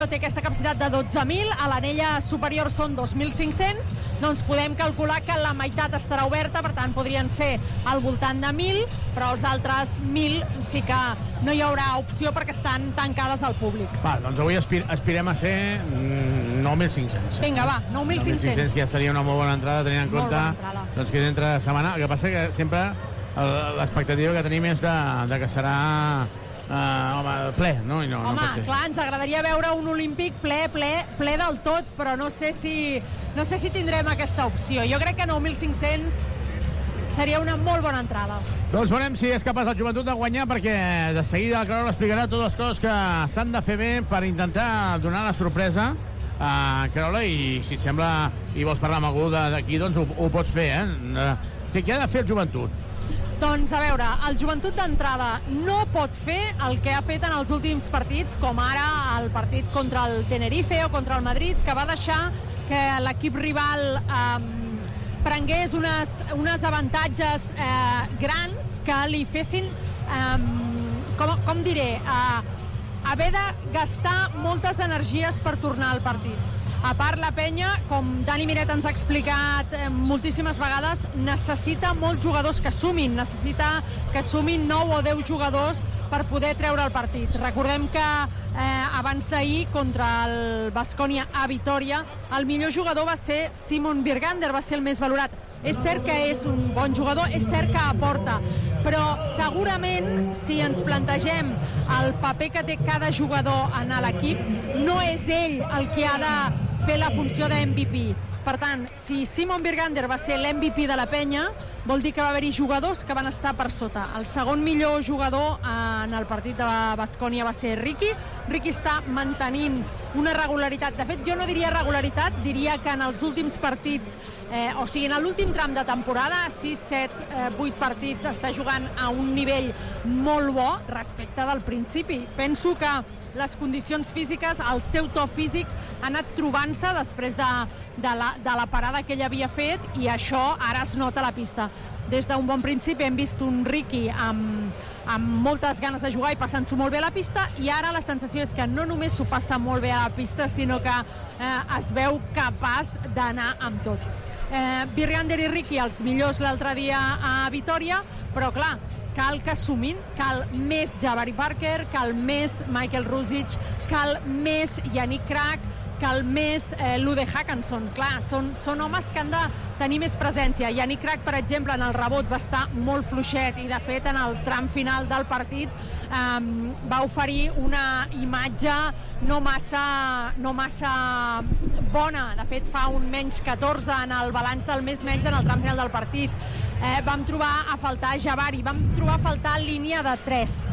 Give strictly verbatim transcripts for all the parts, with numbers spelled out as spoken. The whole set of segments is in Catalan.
té aquesta capacitat de dotze mil, a l'anella superior són dos mil cinc-cents, doncs podem calcular que la meitat estarà oberta, per tant podrien ser al voltant de mil, però els altres mil sí que no hi haurà opció perquè estan tancades al públic. Va, doncs avui aspir aspirem a ser nou mil cinc-cents. Vinga, va, nou mil cinc-cents. nou mil cinc-cents, que ja seria una molt bona entrada, tenint en compte doncs, que d'entre setmana. El que passa que sempre l'expectativa que tenim és de, de que serà Uh, home, ple, no? I no home, no pot ser. Clar, ens agradaria veure un olímpic ple, ple, ple del tot, però no sé si no sé si tindrem aquesta opció. Jo crec que nou mil cinc-cents seria una molt bona entrada. Doncs veurem si és capaç el Joventut de guanyar, perquè de seguida el Carola explicarà totes les coses que s'han de fer bé per intentar donar la sorpresa a Carola, i si et sembla i vols parlar amb algú d'aquí, doncs ho, ho pots fer, eh? Què ha de fer el Joventut? Doncs a veure, el Joventut d'entrada no pot fer el que ha fet en els últims partits, com ara el partit contra el Tenerife o contra el Madrid, que va deixar que l'equip rival eh, prengués unes, unes avantatges eh, grans que li fessin, eh, com, com diré, eh, haver de gastar moltes energies per tornar al partit. A part, la penya, com Dani Miret ens ha explicat eh, moltíssimes vegades, necessita molts jugadors que sumin, necessita que sumin nou o deu jugadors per poder treure el partit. Recordem que eh, abans d'ahir, contra el Baskonia a Vitòria, el millor jugador va ser Simon Birgander, va ser el més valorat. És cert que és un bon jugador, és cert que aporta, però segurament si ens plantegem el paper que té cada jugador en l'equip, no és ell el que ha de fer la funció de M V P. Per tant, si Simon Birgander va ser l'M V P de la penya, vol dir que va haver-hi jugadors que van estar per sota. El segon millor jugador en el partit de Baskonia va ser Riqui. Riqui està mantenint una regularitat. De fet, jo no diria regularitat, diria que en els últims partits, eh, o sigui, en l'últim tram de temporada, sis, set, vuit partits, està jugant a un nivell molt bo respecte del principi. Penso que les condicions físiques, el seu to físic ha anat trobant-se després de, de, la, de la parada que ell havia fet, i això ara es nota a la pista. Des d'un bon principi hem vist un Riqui amb, amb moltes ganes de jugar i passant-s'ho molt bé a la pista, i ara la sensació és que no només s'ho passa molt bé a la pista, sinó que eh, es veu capaç d'anar amb tot. Eh, Birgander i Riqui, els millors l'altre dia a Vitòria, però clar, cal que sumin, cal més Jabari Parker, cal més Michael Ruzic, cal més Yannick Crack, cal més eh, Lude Hackanson. Clar, són, són homes que han de tenir més presència. Yannick Crack, per exemple, en el rebot va estar molt fluixet, i de fet en el tram final del partit eh, va oferir una imatge no massa, no massa bona. De fet, fa un menys catorze en el balanç del més menys en el tram final del partit. Eh, vam trobar a faltar Jabari, vam trobar a faltar línia de tres.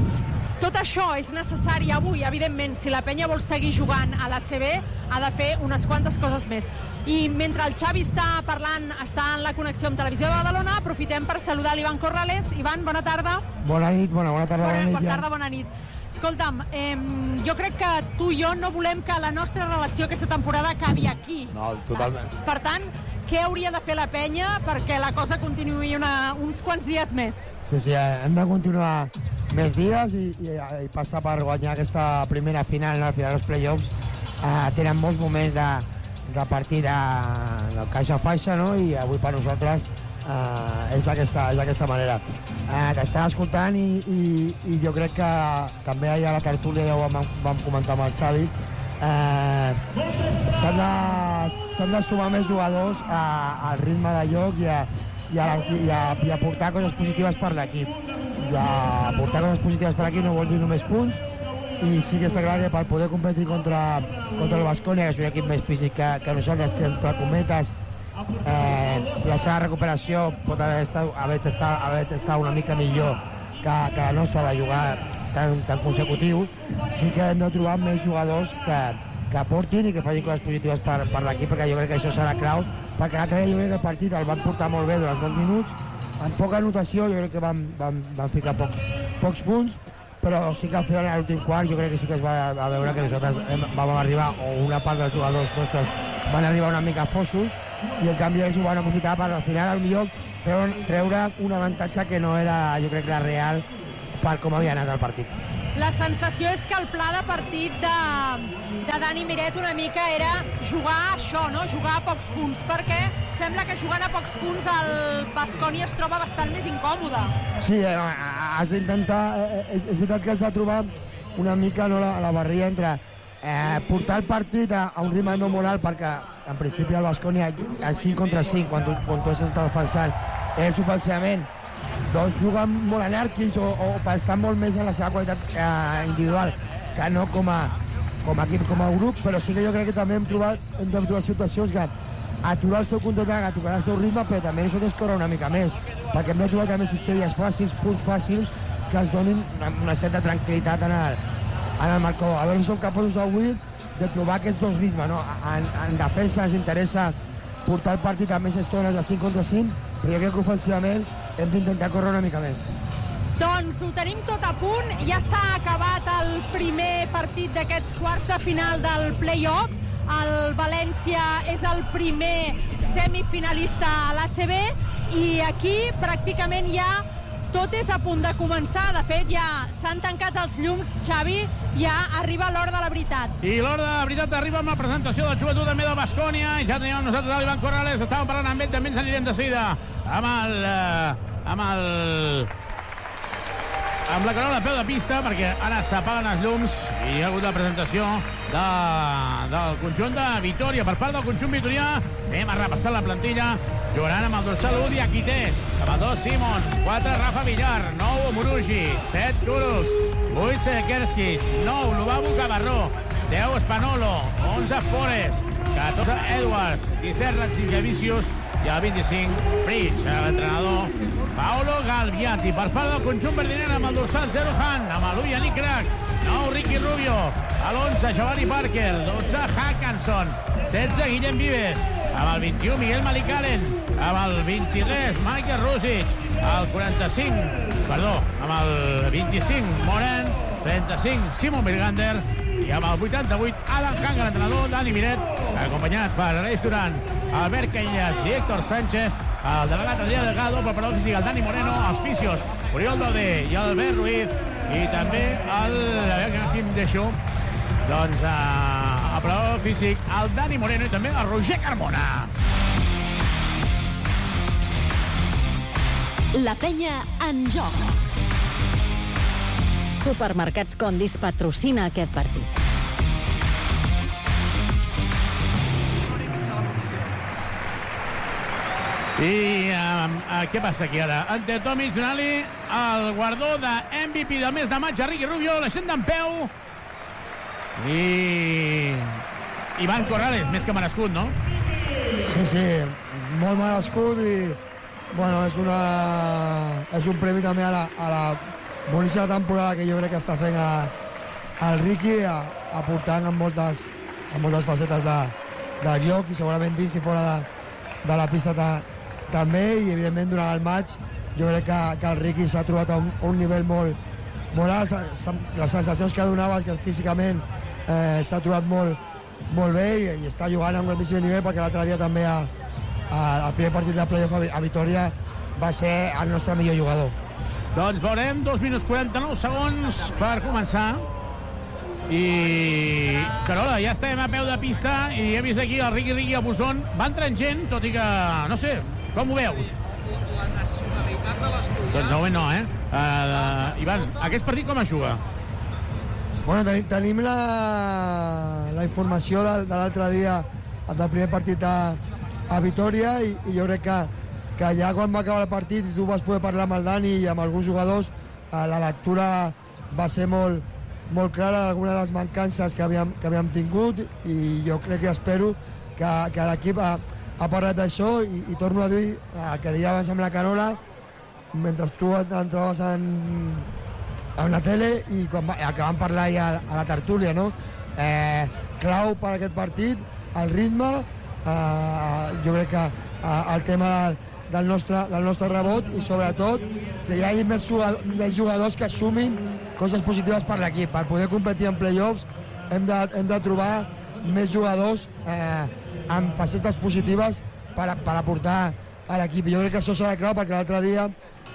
Tot això és necessari avui, evidentment. Si la penya vol seguir jugant a l'A C B, ha de fer unes quantes coses més. I mentre el Xavi està parlant, està en la connexió amb Televisió de Badalona, aprofitem per saludar l'Ivan Corrales. Ivan, bona tarda. Bona nit, bona, bona tarda, bona, bona nit. Bona tarda, bona nit. Escolta'm, eh, jo crec que tu i jo no volem que la nostra relació aquesta temporada acabi aquí. No, totalment. Per tant, què hauria de fer la penya perquè la cosa continuï una, uns quants dies més? Sí, sí, hem de continuar més dies i, i, i passar per guanyar aquesta primera final, no? Al final dels play-offs eh, tenen molts moments de, de partir de, de caixa faixa, no? I avui per nosaltres eh, és d'aquesta manera. Eh, T'estava escoltant i, i, i jo crec que també ahir a la tertúlia ja ho vam, vam comentar amb el Xavi, eh, s'han de, de sumar més jugadors a, al ritme de joc i a, i a, i a, i a portar coses positives per l'equip. I a portar coses positives per l'equip no vol dir només punts, i sí que està clar que per poder competir contra, contra el Baskonia, que és un equip més físic que, que nosaltres, que entre cometes eh, la seva recuperació pot haver estat, haver estat, haver estat una mica millor que, que la nostra de jugar tan, tan consecutiu, sí que hem de trobar més jugadors que, que aportin i que facin coses positives per, per l'equip, perquè jo crec que això serà clau, perquè l'altre dia jo crec que el partit el van portar molt bé durant molts minuts, amb poca anotació, jo crec que van, van, van ficar pocs, pocs punts, però sí que al final, a l'últim quart, jo crec que sí que es va, va veure que nosaltres hem, vam arribar, o una part dels jugadors nostres van arribar una mica fossos, i en canvi ells ho van aprofitar per al final, al millor, treure, treure un avantatge que no era, jo crec, la real per com havia anat el partit. la sensació és que el pla de partit de, de Dani Miret una mica era jugar això, no? Jugar a pocs punts, perquè sembla que jugant a pocs punts el Baskonia es troba bastant més incòmode. Sí, eh, has d'intentar, eh, és, és veritat que has de trobar una mica, no, la, la barrilla entre eh, portar el partit a, a un ritme no molt alt, perquè en principi el Baskonia a cinc contra cinc, quan tu, quan tu estàs defensant ells ofensivament, doncs juguen molt anàrquics o, o pensant molt més en la seva qualitat eh, individual que no com a, com a equip, com a grup, però sí que jo crec que també hem trobat, hem de trobar situacions que aturar el seu contraatac, aturar el seu ritme, però també nosaltres córrer una mica més, perquè hem de trobar també cistelles fàcils, punts fàcils, que es donin una, una certa tranquil·litat en el, en el marcador. A veure si som capaços avui de trobar aquests dos ritmes, no? En, en defensa ens interessa portar el partit a més estones a cinc contra cinc, però jo crec que ofensivament hem d'intentar córrer una mica més. Doncs ho tenim tot a punt, ja s'ha acabat el primer partit d'aquests quarts de final del play-off. El València és el primer semifinalista a l'A C B i aquí pràcticament ja tot és a punt de començar. De fet, ja s'han tancat els llums, Xavi, ja arriba l'hora de la veritat. I l'hora de la veritat arriba amb la presentació del joventut també del Baskonia. Ja tenim amb nosaltres l'Ivan Corrales, estàvem parlant amb ell, també ens anirem de seguida amb el... Eh, amb el... amb la carola a peu de pista, perquè ara s'apaguen els llums i hi ha hagut la presentació de, del conjunt de Vitòria per part del conjunt vitorià. Anem a repassar la plantilla. Jugaran amb el dorsal u Diakité, amb el dos Simon, quatre Rafa Villar, nou Murugi, set Kuruks, vuit Sekerskis, nou Lubabu Cabarró, deu Spanolo, onze Forest, catorze Edwards, disset Ratzinkevicius i el vint-i-cinc Fritsch, l'entrenador Paolo Galviati. Per part del conjunt verdinera amb el dorsal zero Han, amb l'u Yannick Crac, nou Ricky Rubio, a l'onze Giovanni Parker, dotze Hackanson, setze Guillem Vives, amb el vint-i-u Miguel Malicalen, amb el vint-i-tres Michael Rusic, el quaranta-cinc, perdó, amb el vint-i-cinc Moren, trenta-cinc Simon Birgander i amb el vuitanta-vuit Adam Hanga, l'entrenador Dani Miret, acompanyat per Aleix Duran, Albert Caillas i Héctor Sánchez, el delegat Adrià Delgado, preparador físic el Dani Moreno, els fisios Oriol Dodé i Albert Ruiz, i també el, a veure quin deixo, doncs eh, el preparador físic el Dani Moreno i també el Roger Carmona. La penya en joc. Supermercats Condis patrocina aquest partit. I uh, què passa aquí ara? Ante Tomic Donali, el guardó de M V P del mes de maig a Ricky Rubio, la gent d'en peu. I Ivan Corrales, més que merescut, no? Sí, sí, molt merescut i bueno, és, una, és un premi també a la, a la boníssima temporada que jo crec que està fent a, al Ricky, a, aportant en moltes, en moltes facetes de, del joc i segurament dins i fora de, de la pista ta, també, i evidentment durant el maig jo crec que, que el Ricky s'ha trobat a un, a un nivell molt, molt alt. Les sensacions que donava és que físicament eh, s'ha trobat molt, molt bé i, i està jugant a un grandíssim nivell, perquè l'altre dia també a, a, el primer partit de playoff a, a Vitòria va ser el nostre millor jugador. Doncs veurem, dos minuts quaranta-nou segons per començar. I Carola, ja estem a peu de pista i he vist aquí el Ricky Ricky a Busson, va entrant gent, tot i que, no sé, com ho veus? La nacionalitat de l'estudiant... Doncs no, no, eh? Uh, Ivan, aquest partit com es juga? Bueno, tenim, tenim la, la informació de, de l'altre dia del primer partit a, a Vitòria i, i jo crec que, que ja quan va acabar el partit i tu vas poder parlar amb el Dani i amb alguns jugadors, eh, la lectura va ser molt, molt clara d'alguna de les mancances que havíem, que havíem tingut, i jo crec que espero que, que l'equip ha, ha parlat d'això i, i torno a dir el que deia abans amb la Carola mentre tu entraves en, en la tele i quan va, que vam parlar ja a la tertúlia, no? Eh, clau per aquest partit, el ritme, eh, jo crec que eh, el tema del, del, nostre, del nostre rebot i sobretot que hi hagi més jugadors, més jugadors que assumin coses positives per l'equip. Per poder competir en play-offs hem de, hem de trobar més jugadors eh, amb facetes positives per, per aportar a l'equip. Jo crec que això serà clau, perquè l'altre dia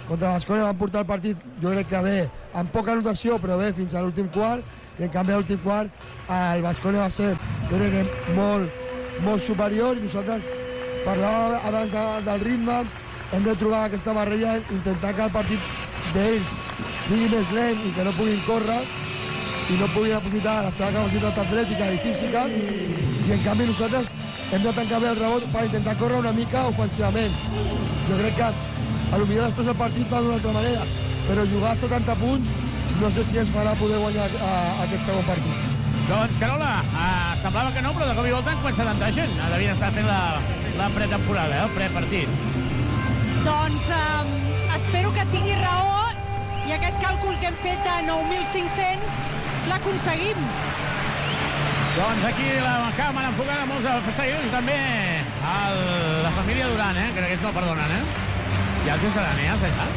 contra Baskonia van portar el partit, jo crec que bé, amb poca anotació, però bé, fins a l'últim quart, i en canvi a l'últim quart el Baskonia va ser, jo crec que molt, molt superior, i nosaltres parlàvem abans de, del ritme, hem de trobar aquesta barrella, intentar que el partit d'ells sigui més lent i que no puguin córrer, i no puguin aprofitar la seva capacitat atlètica i física, i en canvi nosaltres hem de tancar bé el rebot per intentar córrer una mica ofensivament. Jo crec que potser després del partit va d'una altra manera, però jugar a setanta punts no sé si ens farà poder guanyar a, a aquest segon partit. Doncs, Carola, eh, semblava que no, però de cop i volta han començat a entrar gent. Devien estar fent la, la pretemporada, eh, el prepartit. Doncs eh, espero que tingui raó i aquest càlcul que hem fet de nou mil cinc-cents l'aconseguim. Doncs aquí la càmera enfocada a molts seguidors i també el, la família Duran, eh, que aquests no perdonen, eh? Ja els seran, eh, allà?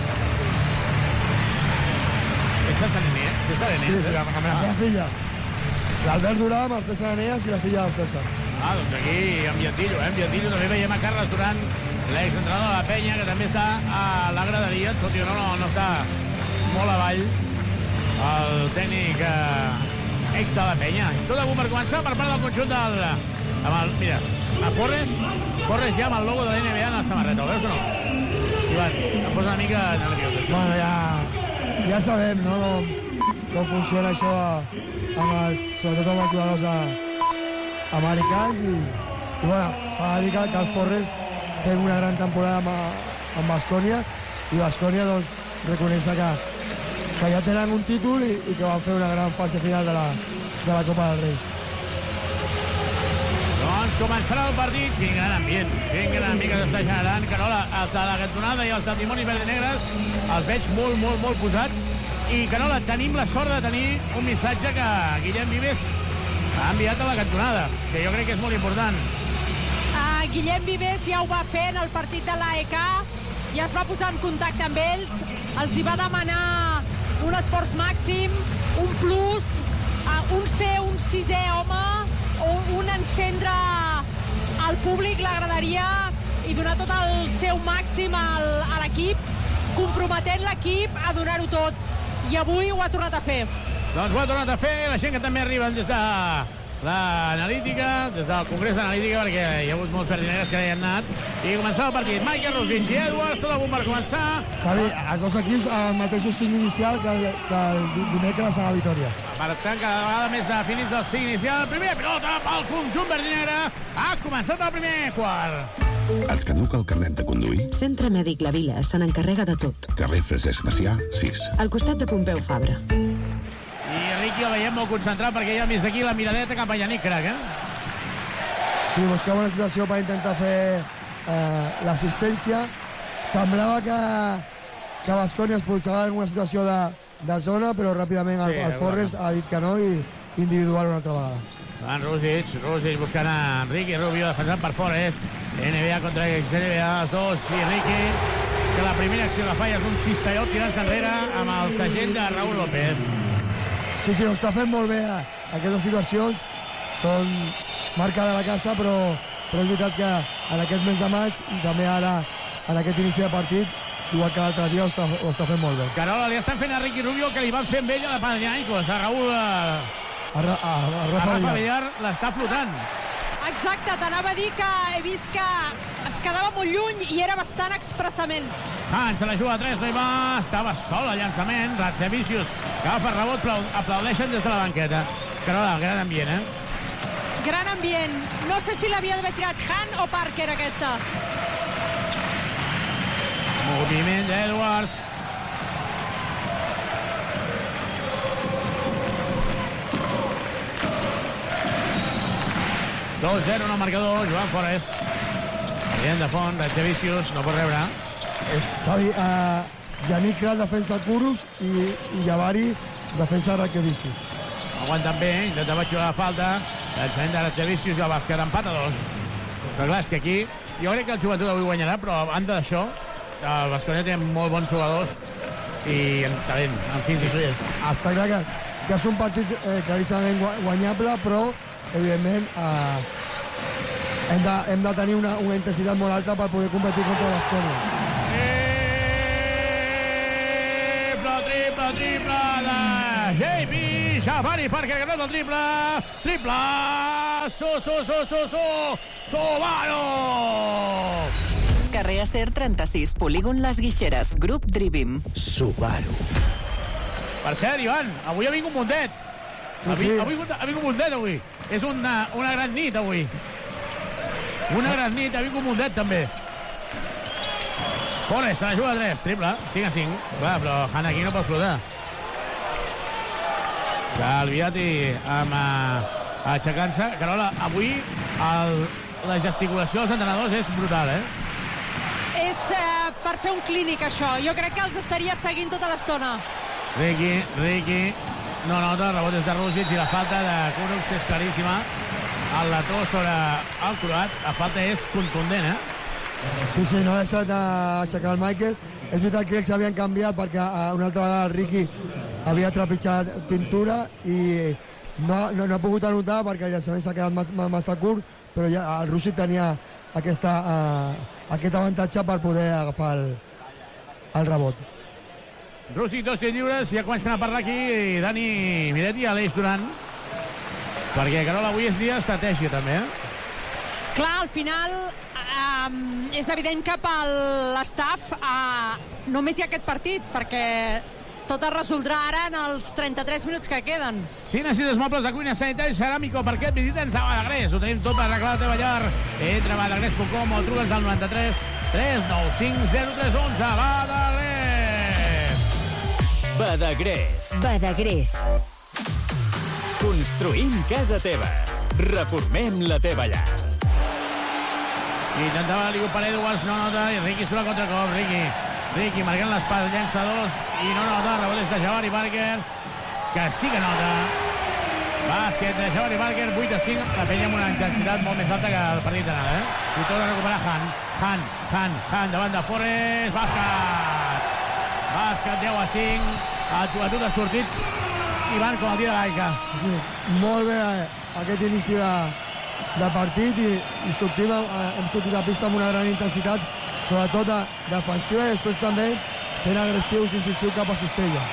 Esta Sanené, que Sanené. Sí, sí, la, la, la seva filla. L'Albert Duran, el César Aneas i la filla del César. Ah, doncs aquí ambientillo, eh? Ambientillo. També veiem a Carles Duran, l'exentrenador de la Penya, que també està a la graderia, tot i que no, no, no està molt avall. El tècnic eh, ex de la Penya. Tot a punt per començar per part del conjunt del... Amb el, mira, a Forres, Forres ja amb el logo de l'N B A en la samarreta, ho veus o no? Ivan, em posa una mica nerviós. Bueno, ja, ja sabem, no, com funciona això amb els, sobretot amb els jugadors a, americans i, i bueno, s'ha de dir que, que el Forres fem una gran temporada amb, amb Baskonia i Baskonia doncs reconèixer que, que ja tenen un títol i, i que van fer una gran fase final de la, de la Copa del Rei. Doncs començarà el partit. Quin gran ambient, quin gran ambient que s'està generant. Carola, els de la cantonada i els del Dimoni Verd i Negres els veig molt, molt, molt posats. I, Carola, tenim la sort de tenir un missatge que Guillem Vives ha enviat a la cantonada, que jo crec que és molt important. Uh, Guillem Vives ja ho va fer en el partit de l'A E K, ja es va posar en contacte amb ells, els hi va demanar un esforç màxim, un plus, uh, un ser un sisè home, un, un encendre al públic, l'agradaria, i donar tot el seu màxim al, a l'equip, comprometent l'equip a donar-ho tot. I avui ho ha tornat a fer. Doncs ho ha tornat a fer, la gent que també arriben des de l'analítica, des del Congrés d'Analítica, perquè hi ha hagut molts perdineres que hi han anat, i començava el partit. Michael Rosich i Edwards, tot a punt per començar. Xavi, els dos equips amb el mateix sign inicial que el, que el dimecres a la Vitòria. Per tant, cada vegada més definits del sign inicial. Primera pilota pel conjunt verd i negre. Ha començat el primer quart. Et caduca el carnet de conduir? Centre Mèdic La Vila se n'encarrega de tot. Carrer Francesc Macià, sis. Al costat de Pompeu Fabra. I Riqui el veiem molt concentrat perquè ja més d'aquí la miradeta cap a Yannick Crac, eh? Sí, buscava una situació per intentar fer eh, l'assistència. Semblava que, que Baskonia es posava en una situació de, de zona, però ràpidament el, Sí, el Forres ha dit que no i individual una altra vegada. Van Rosic, Rosic buscant a Riqui Rubio, defensant per Forres. N B A contra N B A, els dos, i Riqui, que la primera acció la falla és un cistelló tirant-se enrere amb el segell de Raúl López. Sí, sí, ho està fent molt bé aquestes situacions, són marca de la casa, però, però és veritat que en aquest mes de maig i també ara en aquest inici de partit, igual que l'altre dia, ho està, ho està fent molt bé. Carola, li estan fent a Riqui Rubio que li van fer amb ell a la Panathinaikos, a Raúl... A, a, a, a, a Rafa Villar, Villar l'està flotant. Exacte, t'anava a dir que he vist que es quedava molt lluny i era bastant expressament. Hans se la juga a tres, no hi va, estava sol al llançament, Ratzevicius que agafa rebot, però aplaudeixen des de la banqueta. Carola, gran ambient, eh? Gran ambient. No sé si l'havia d'haver tirat Han o Parker, aquesta. Moviment d'Edwards. dos zero en el marcador, Joan Forres. Bien de font, Ratzevicius, no pot rebre. És, Xavi, uh, Yannick Crac defensa Kurus i, i Javari defensa Ratzevicius. Aguanten bé, intentava jugar la falta, llançament de Ratzevicius i el bàsquet empat a dos. Però clar, és que aquí, jo crec que el joventut avui guanyarà, però a banda d'això, el Baskonia té molt bons jugadors i en talent, en físic. Sí, sí. Està clar que, que és un partit eh, claríssimament guanyable, però evidentment eh, hem, de, hem de tenir una, una intensitat molt alta per poder competir contra l'Baskonia. triple, triple de J P Jabari Parker, que nota el triple, triple, su, su, su, su, su, Subaru! Carrer Acer trenta-sis, Polígon Les Guixeres, Grup Drivim. Subaru. Per cert, Ivan, avui ha vingut Mundet. Sí, ha, sí. Avui, ha vingut Mundet, avui. És una, una gran nit, avui. Una gran nit, ha vingut Mundet, també. Forres, se la juga a tres, triple, cinc a cinc. Clar, però Han aquí no pot flotar. Calviati amb uh, aixecant-se. Carola, avui el, la gesticulació dels entrenadors és brutal, eh? És uh, per fer un clínic, això. Jo crec que els estaria seguint tota l'estona. Ricky, Ricky, no nota, rebotes de Rússic i la falta de Kurucs és claríssima. El lató sobre el croat, la falta és contundent, eh? Sí, sí, no ha deixat d'aixecar el Michael. És veritat que ells s'havien canviat perquè una altra vegada el Ricky havia trepitjat pintura i no, no, no ha pogut anotar perquè el llançament s'ha quedat massa curt, però ja el Rússic tenia aquesta, uh, aquest avantatge per poder agafar el, el rebot. Rússic, dos tirs lliures, ja comencen a parlar aquí Dani Miretti i Aleix Duran, perquè Carola, avui és dia d'estratègia també, eh? Clar, al final um, és evident que per l'estaf uh, només hi ha aquest partit, perquè tot es resoldrà ara en els trenta-tres minuts que queden. Si necessites mobles de cuina sanitari ceràmico per aquest, visita'ns a Badagrés. Ho tenim tot per arreglar la teva llar. Entra a badagrés punt com o truques al noranta-tres tres nou cinc zero tres onze. Badagrés! Badagrés. Badagrés. Construïm casa teva. Reformem la teva llar. I intentava Liu per Edwards, no nota, i Ricky surt al contracop, Ricky. Ricky marcant l'espai, llançadors, i no nota, rebotes de Jabari Parker, que sí que nota. Bàsquet de Jabari Parker, vuit a cinc, la penya amb una intensitat molt més alta que el partit d'anada, eh? I torna a recuperar Han, Han, Han, Han, davant de Forres, bàsquet! Bàsquet, deu a cinc, el joventut ha sortit, Ivan, com el dia de l'Aica. Sí, molt bé eh, aquest inici de, de partit i, i sortim, eh, hem sortit a pista amb una gran intensitat, sobretot de, defensiva i després també sent agressius i incisius cap a Cistella.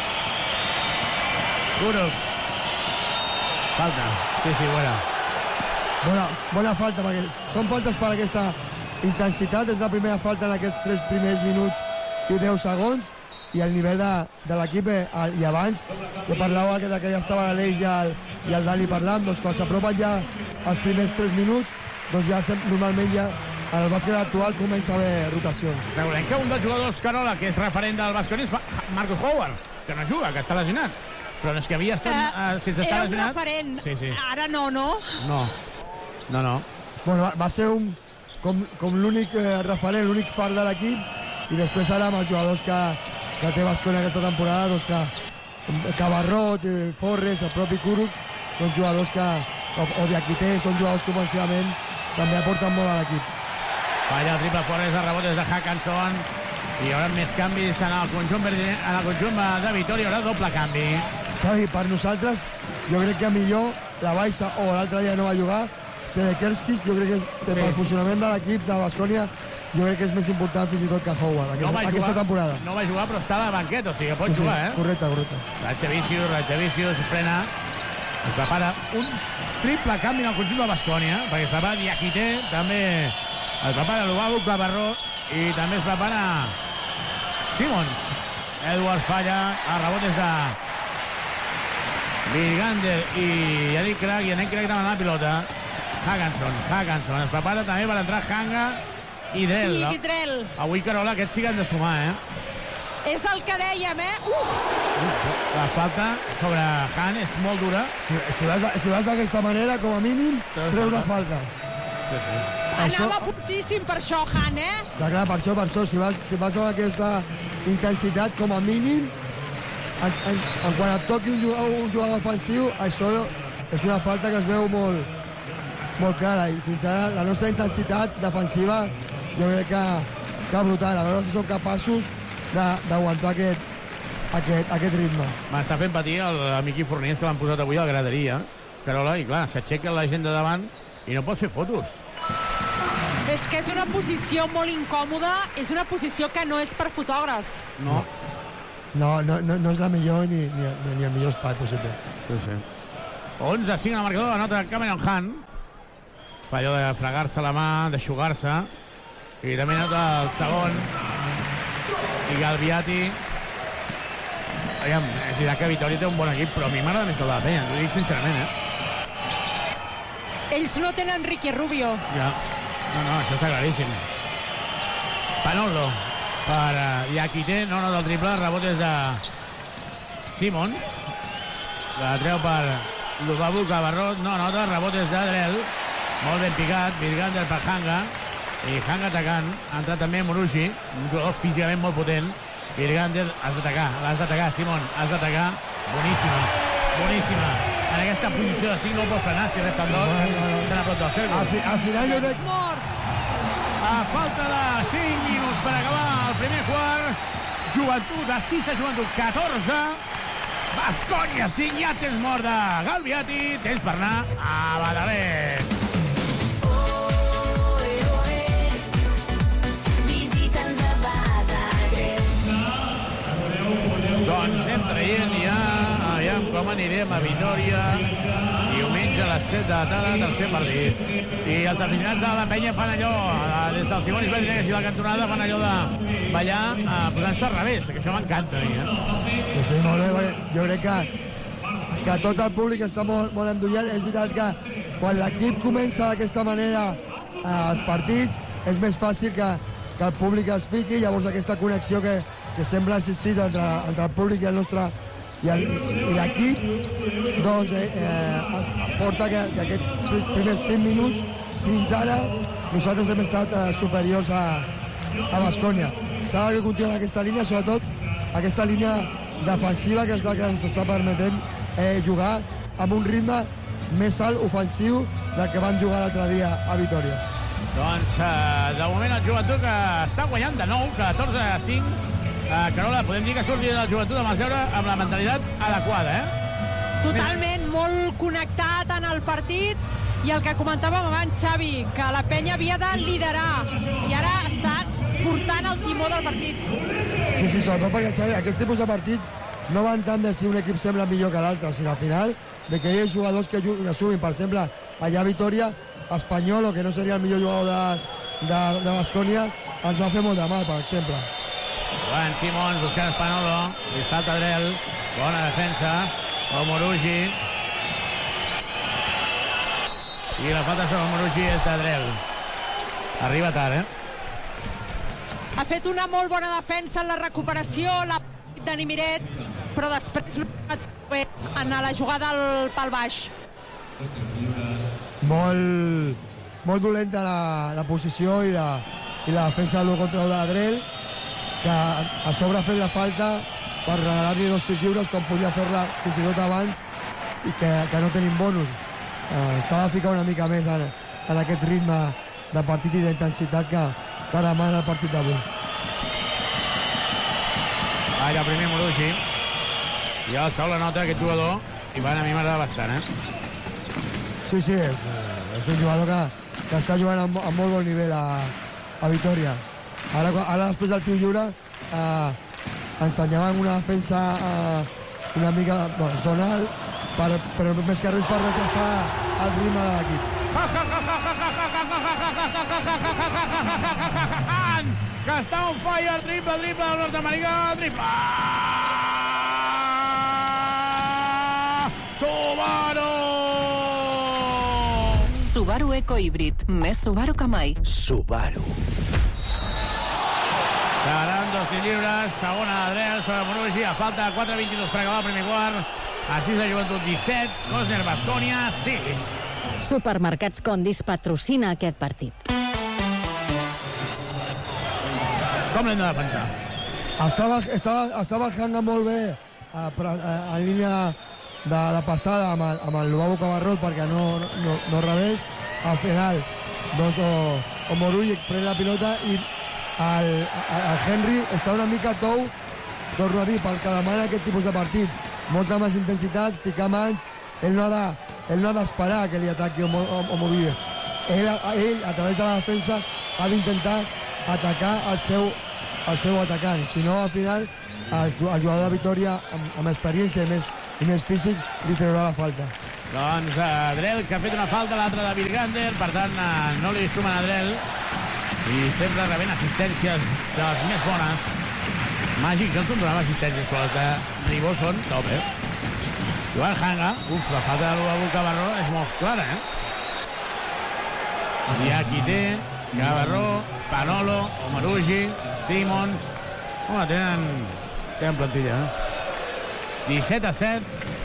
Kurucs. Falta. Sí, sí, bona. Bona, bona falta, perquè són faltes per aquesta intensitat. És la primera falta en aquests tres primers minuts i deu segons. I el nivell de, de l'equip, eh, i abans, que parlàveu que, que ja estava l'Aleix i, el, i el Dani parlant, doncs quan s'apropen ja els primers tres minuts, doncs ja sem, normalment ja en el bàsquet actual comença a haver rotacions. Veurem que un dels jugadors, Carola, que és referent del Basconi, és Marcus Howard, que no juga, que està lesionat. Però no és que havia estat... Uh, uh, sense estar era lesionat... un referent, sí, sí. Ara no, no? No, no, no. Bueno, va, va ser un, com, com l'únic eh, referent, l'únic far de l'equip, i després ara amb els jugadors que, que té Basconi aquesta temporada, doncs que Cabarrot, eh, Forres, el propi Kurucs, són jugadors que, o, o Diakité, són jugadors que ofensivament també aporten molt a l'equip. Falla el triple Forres, de rebotes de Hackanson, i hi haurà més canvis en el conjunt, en el conjunt de Vitòria, hi haurà doble canvi. Xavi, per nosaltres, jo crec que millor la baixa o l'altre dia no va jugar, Sedekerskis, jo crec que sí. Per funcionament de l'equip de Bascònia, jo crec que és més important fins i tot que Howard, aquesta, no aquesta jugar, temporada. No va jugar, però està de banquet, o sigui que pot sí, jugar, sí, eh? Correcte, correcte. Ratxavicius, Ratxavicius, frena, es prepara un triple canvi en el conjunt de Bascònia, perquè es prepara Diakité, també es prepara l'Ubabu, Clavarró, i també es prepara Simons. Edwards falla, el rebot és de Vigander i Yannick Craig, i Yannick Craig demana la pilota. Hackanson, Hackanson, es prepara també per entrar Hanga i Drell. I Drell. Avui, Carola, aquests sí que han de sumar, eh? És el que dèiem, eh? Uh! Uf, la falta sobre Han és molt dura. Si, si vas, si vas d'aquesta manera, com a mínim, treu una falta. Sí, sí. Anava això, fortíssim per això, Han, eh? clar, clar, per això, per això, si vas, si vas amb aquesta intensitat, com a mínim, en, en, en quan et toqui un jugador, un jugador ofensiu, això és una falta que es veu molt, molt clara, i fins ara la nostra intensitat defensiva jo crec que, que brutal, a veure si som capaços d'aguantar aquest, aquest, aquest ritme. M'està fent patir el, el Miqui Fornés que l'han posat avui a la graderia, Carola, i clar, s'aixeca la gent de davant i no pot fer fotos. És que és una posició molt incòmoda, és una posició que no és per fotògrafs. No, no, no, no, no és la millor ni, ni, ni el millor espai possible. Sí, sí. onze a cinc al marcador, anota Cameron Hunt. Fa allò de fregar-se la mà, d'aixugar-se. I també anota el segon. I Galbiati. Aviam, és veritat que Vitòria té un bon equip, però a mi m'agrada més el de la Penya, t'ho dic sincerament, eh? Ells no tenen Ricky Rubio. Ja. No, no, això està claríssim. Panolo per uh, Iakite, no, no, del triple, rebot és de Simons. La treu per Lubabu Cabarrot, no, nota, rebot és d'Adrel. Molt ben picat, Virgander per Hanga. I Hanga atacant, ha entrat també Murugi, un jugador físicament molt potent. Virgander, has d'atacar, l'has d'atacar, Simon, has d'atacar. Boníssima, boníssima. En aquesta posició de cinc no ho pot frenar, si resta el dos, tan a prop del cercle. Al, fi, al final jo veig... A falta de cinc minuts per acabar el primer quart, Joventut a sis, Joventut catorze, Baskonia cinc, ja tens mort de Galbiati, tens per anar a Badalés. Doncs anem traient ja, aviam com anirem a Vitòria, diumenge a les set de la tarda, tercer partit. I els aficionats de la Penya fan allò, des dels timonis brasileños i la cantonada, fan allò de ballar posant-se al revés, que això m'encanta a mi, eh? Sí, sí, molt bé, jo crec que, que tot el públic està molt, molt endollat. És veritat que quan l'equip comença d'aquesta manera als partits, és més fàcil que, que el públic es fiqui, llavors aquesta connexió que, que sempre ha existit entre, entre el públic i el nostre i l'equip, doncs eh, eh, porta que, que aquests primers cinc minuts fins ara nosaltres hem estat eh, superiors a, a Baskonia. S'ha de continuar aquesta línia, sobretot aquesta línia defensiva, que és la que ens està permetent eh, jugar amb un ritme més alt ofensiu del que van jugar l'altre dia a Vitòria. Doncs eh, de moment el Joventut que està guanyant de nou, catorze a cinc. Uh, Carola, podem dir que surti del Joventut amb el seure amb la mentalitat adequada, eh? Totalment, molt connectat en el partit, i el que comentàvem abans, Xavi, que la Penya havia de liderar i ara està portant el timó del partit. Sí, sí, sobretot perquè, Xavi, aquest tipus de partits no van tant de si un equip sembla millor que l'altre, sinó al final de que hi ha jugadors que, que sumin, per exemple, allà a Vitòria, Espanyol, que no seria el millor jugador de, de, de Baskonia, ens va fer molt de mal, per exemple. Joan Simons buscant Espanolo, li salta Adrel, bona defensa, el Morugi. I la falta sobre el Morugi és d'Adrel. Arriba tard, eh? Ha fet una molt bona defensa en la recuperació, la de Nimiret, però després no ha bé en la jugada al pal baix. Molt, molt dolenta la, la posició i la, i la defensa del contra d'Adrel, que a sobre ha fet la falta per regalar-li dos tirs lliures com podia fer-la fins i tot abans i que, que no tenim bonus. Eh, s'ha de ficar una mica més en, en aquest ritme de partit i d'intensitat que, que demana el partit d'avui. Allà el primer Morugi. I el segon la nota aquest jugador i van a mi m'agrada bastant, eh? Sí, sí, és, és un jugador que, que està jugant amb, amb molt bon nivell a, a Vitòria. Ara, ara després del tir lliure eh, ensenyaven una defensa eh, una mica bueno, zonal, per, però més que res per retrasar el ritme de l'equip. Que està on falla el triple, el triple del nord-americà, el triple! Subaru! Subaru Eco Híbrid, més Subaru que mai. Subaru. Seran dos tirs lliures, segona d'Adrel sobre Morugi, a falta de quatre vint-i-dos per acabar el primer quart, a sis de Joventut disset, Cosner Baskonia sis. Supermercats Condis patrocina aquest partit. Com l'hem de defensar? Estava, estava, estava el Hanga molt bé eh, però, eh, en línia de la passada amb el, amb el Lubabu Cabarrot perquè no, no, no rebés. Al final doncs, o, o Morugi pren la pilota i el, el Henry està una mica tou, torno a dir, pel que demana aquest tipus de partit. Molta més intensitat, ficar mans, ell no ha de, ell no ha d'esperar que li ataqui o, o, o Morugi. Ell, ell, a través de la defensa, ha d'intentar atacar el seu, el seu atacant. Si no, al final, el jugador de Vitòria amb, amb experiència i més, i més físic li treurà la falta. Doncs uh, Drell, que ha fet una falta, l'altra de Virgander, per tant uh, no li sumen a Drell, i sempre rebent assistències de les més bones. Màgic, no et donava assistències, però les de Ribó són top, eh? Joan Hanga, uf, la falta de l'Uabu Cabarró és molt clara, eh? I aquí té Cabarró, Spanolo, Omarugi, Simons. Home, tenen, tenen plantilla, eh? disset a set.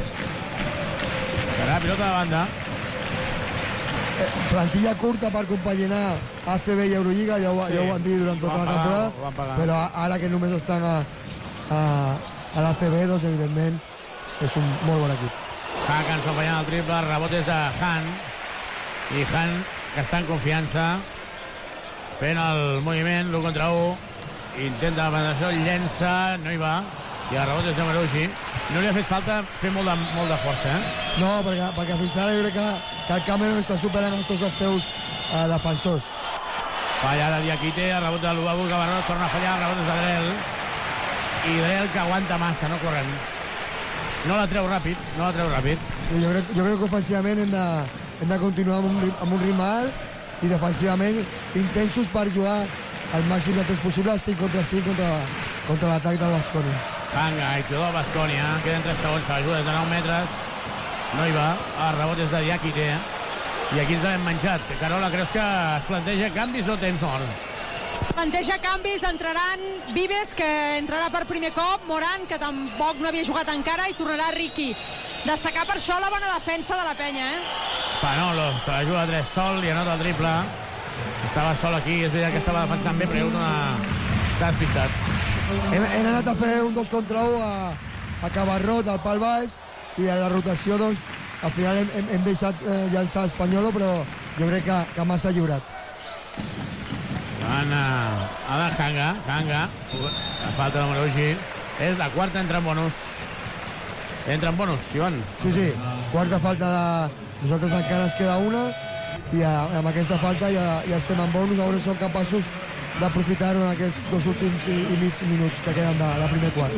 Serà pilota de banda. Eh, plantilla curta per compaginar A C B i Eurolliga, ja ho, sí. ja ho van dir durant tota la temporada, però ara que només estan a, a, a l'A C B, doncs evidentment és un molt bon equip. Hakan s'enfanyant el triple, rebotes de Han, i Han, que està en confiança, fent el moviment, l'u contra u, intenta la penetració, llença, no hi va, i el rebot és de Marugi. No li ha fet falta fer molt de, molt de força, eh? No, perquè, perquè fins ara jo crec que, que el Cameron està superant tots els seus eh, defensors. Falla de Diakite, el rebot de l'Uabu Cabarró, torna a fallar, el rebot és de Drell, i Drell que aguanta massa, no corren. No la treu ràpid, no la treu ràpid. Jo crec, jo crec que ofensivament hem de, hem de continuar amb un, amb un ritme alt, i defensivament intensos per jugar al màxim de temps possible, cinc contra cinc contra, contra l'atac del Baskonia. Hanga, i tot el Baskonia, queden tres segons, se l'ajuda des de nou metres, no hi va, el rebot és de Diakite, i aquí ens l'hem menjat. Carola, creus que es planteja canvis o temps mort? Es planteja canvis, entraran Vives, que entrarà per primer cop, Moran, que tampoc no havia jugat encara, i tornarà Ricky. Destacar per això la bona defensa de la penya, eh? Spanolo, se la juga a tres sol i anota el triple. Estava sol aquí, és veritat que estava defensant bé, però hi ha una... Està despistat. Hem, hem anat a fer un dos contra un a, a Cabarrot, al pal baix, i a la rotació, doncs, al final hem, hem, hem deixat eh, llançar Espanyolo, però jo crec que, que massa lliurat. Van a, a la Hanga, Hanga, la falta de Marugi, és la quarta, entra en bonus. Entra en bonus, Ivan. Sí, sí, quarta falta de... Nosaltres encara es queda una, i a, amb aquesta falta ja, ja estem en bonus, a veure si som capaços d'aprofitar-ho en aquests dos últims i, i mig minuts que queden de la primer quart.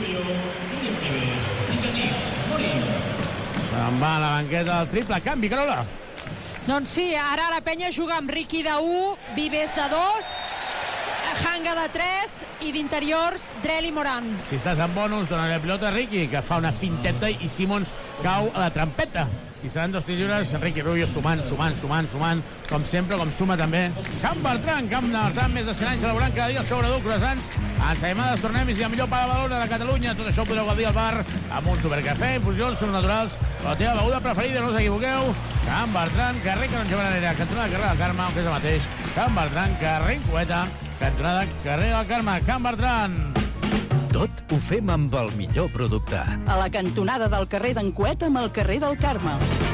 Se'n va a la banqueta del triple, canvi, Carola. Doncs sí, ara la penya juga amb Ricky de u, Vives de dos, Hanga de tres i d'interiors Drell i Moran. Si estàs en bonus, dona la pilota a Ricky, que fa una finteta i Simons cau a la trampeta. I seran dos tirs lliures, Enrique Rubio sumant, sumant, sumant, sumant, com sempre, com suma també. Camp Bertran, Camp Bertran, més de cent anys celebrant cada dia el seu gradú, croissants, ensaïmades, tornem-hi, i la millor paga valora de Catalunya. Tot això ho podeu gaudir al bar amb un supercafè, infusions, són naturals, la teva beguda preferida, no us equivoqueu. Camp Bertran, carrer Canonge Berenera, cantonada carrer del Carme, que és el mateix. Camp Bertran, carrer Cueta, cantonada carrer del Carme. Camp Bertran. Tot ho fem amb el millor producte. A la cantonada del carrer d'en Cuet amb el carrer del Carme.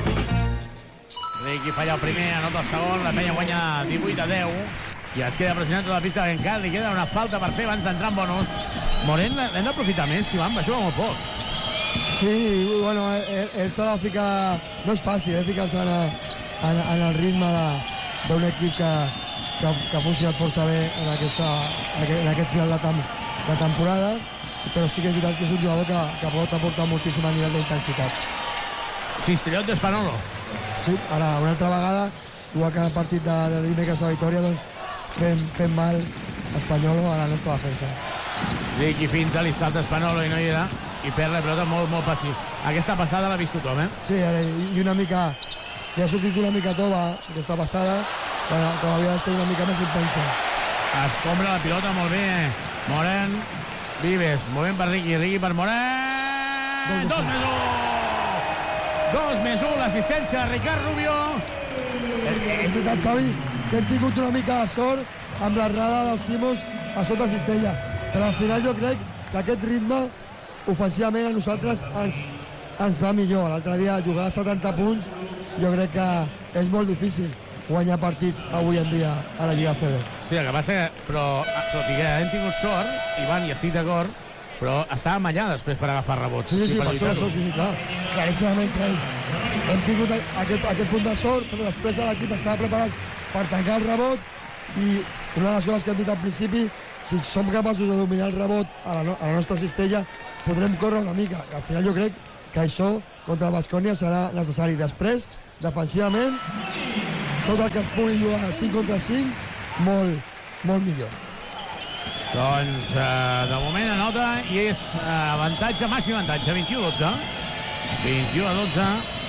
Ricky falla el primer, anota el segon, la penya guanya divuit a deu. I es queda pressionant tota la pista, que encara li queda una falta per fer abans d'entrar en bonus. Morent l'hem d'aprofitar més, Ivan, va jugar molt poc. Sí, bueno, ell, ell s'ha de ficar... No és fàcil, eh, ficar-se en, en, en el ritme d'un equip que, que, que ha funcionat força bé en, aquesta, en aquest final de temps. La temporada, però sí que és veritat que és un jugador que, que pot aportar moltíssim a nivell d'intensitat. Cistellot d'Espanolo. Sí, ara, una altra vegada, igual que en el partit de, de dimecres a Vitòria, doncs fem, fem mal Espanyolo a la nostra defensa. Ricky finta, li salta Espanolo i no hi era, i perd la pilota molt, molt passiu. Aquesta passada l'ha vist tothom, eh? Sí, i una mica... Li ha sortit una mica tova aquesta passada, que, que havia de ser una mica més intensa. Escombra la pilota molt bé. Moren, Vives, movent per Ricky, Ricky per Moren. Dos més un. Dos més un, l'assistència de Ricard Rubio. És veritat, Xavi, que hem tingut una mica de sort amb l'errada del Simons a sota cistella. Però al final jo crec que aquest ritme, ofensivament, a nosaltres ens, ens va millor. L'altre dia jugar a setanta punts, jo crec que és molt difícil guanyar partits avui en dia a la Lliga A C B. Sí, el que passa que, però, tot i que hem tingut sort, Ivan, i estic d'acord, però estàvem allà després per agafar rebots. Sí, sí, sí, per això, això, sí, clar, claríssimament, Xavi. Hem tingut aquest, aquest punt de sort, però després l'equip estava preparat per tancar el rebot, i una de les coses que hem dit al principi si som capaços de dominar el rebot a la, no, a la nostra cistella, podrem córrer una mica. Al final jo crec que això contra el Baskonia serà necessari. Després, defensivament, tot el que es pugui jugar cinc contra cinc, molt, molt millor. Doncs, eh, de moment anota i és eh, avantatge, màxim avantatge, vint-i-u a dotze. vint-i-u a dotze.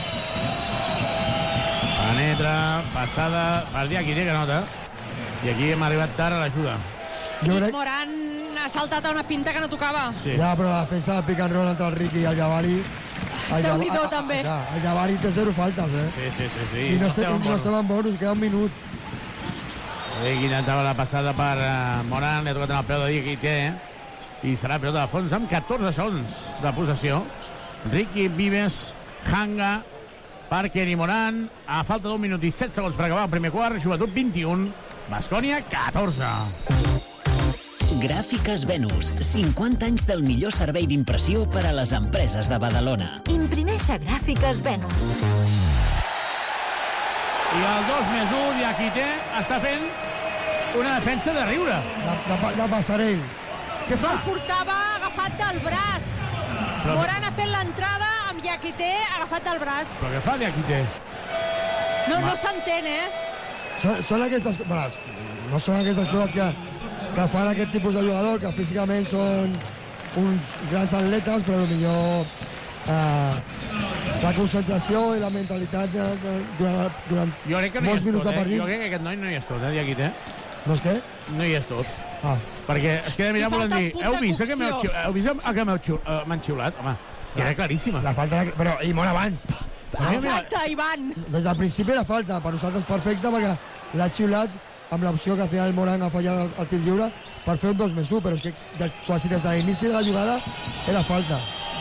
Penetra, passada, per dir aquí té que nota. I aquí hem arribat tard a l'ajuda. Jo crec... Moran ha saltat a una finta que no tocava. Sí. Ja, però la defensa del pick and roll entre el Ricky i el Jabari... El Déu-n'hi-do, també. Ja, el Jabari té zero faltes, eh? Sí, sí, sí. sí. I no, estem, no estem en bonus, queda un minut. Aquí intentava la passada per uh, Moran, li ha tocat en el peu de dir que hi té, eh? I serà pilota de fons amb catorze segons de possessió. Ricky, Vives, Hanga, Parker i Moran. A falta d'un minut i set segons per acabar el primer quart. Joventut vint-i-u, Baskonia catorze. Gràfiques Venus, cinquanta anys del millor servei d'impressió per a les empreses de Badalona. Imprimeix a Gràfiques Venus. I el dos més un, Diakité, està fent una defensa de riure. De, de, de passarell. Què fa? El portava agafat del braç. Però... Moran ha fet l'entrada amb Diakité agafat del braç. Però què fa Diakité? No, no s'entén, eh? Són, són aquestes... Bueno, no són aquestes coses que, que fan aquest tipus de jugador, que físicament són uns grans atletes, però potser eh, la concentració i la mentalitat de, de, durant, durant jo crec que no molts minuts tot, de partit. Eh? Jo crec que aquest noi no hi és tot, eh, Diakité? No és què? No hi és tot. Ah. Perquè es queda mirant volent dir, heu vist que m'heu xiulat? Heu vist que m'heu xiulat? Home, és que era claríssima. La falta era... Però, i molt abans. Exacte, Ivan. Des del principi la falta, per nosaltres perfecta, perquè l'ha xiulat amb l'opció que al final Moran ha fallat el, el tir lliure per fer un dos més u, però és que de, quasi des de l'inici de la jugada era falta.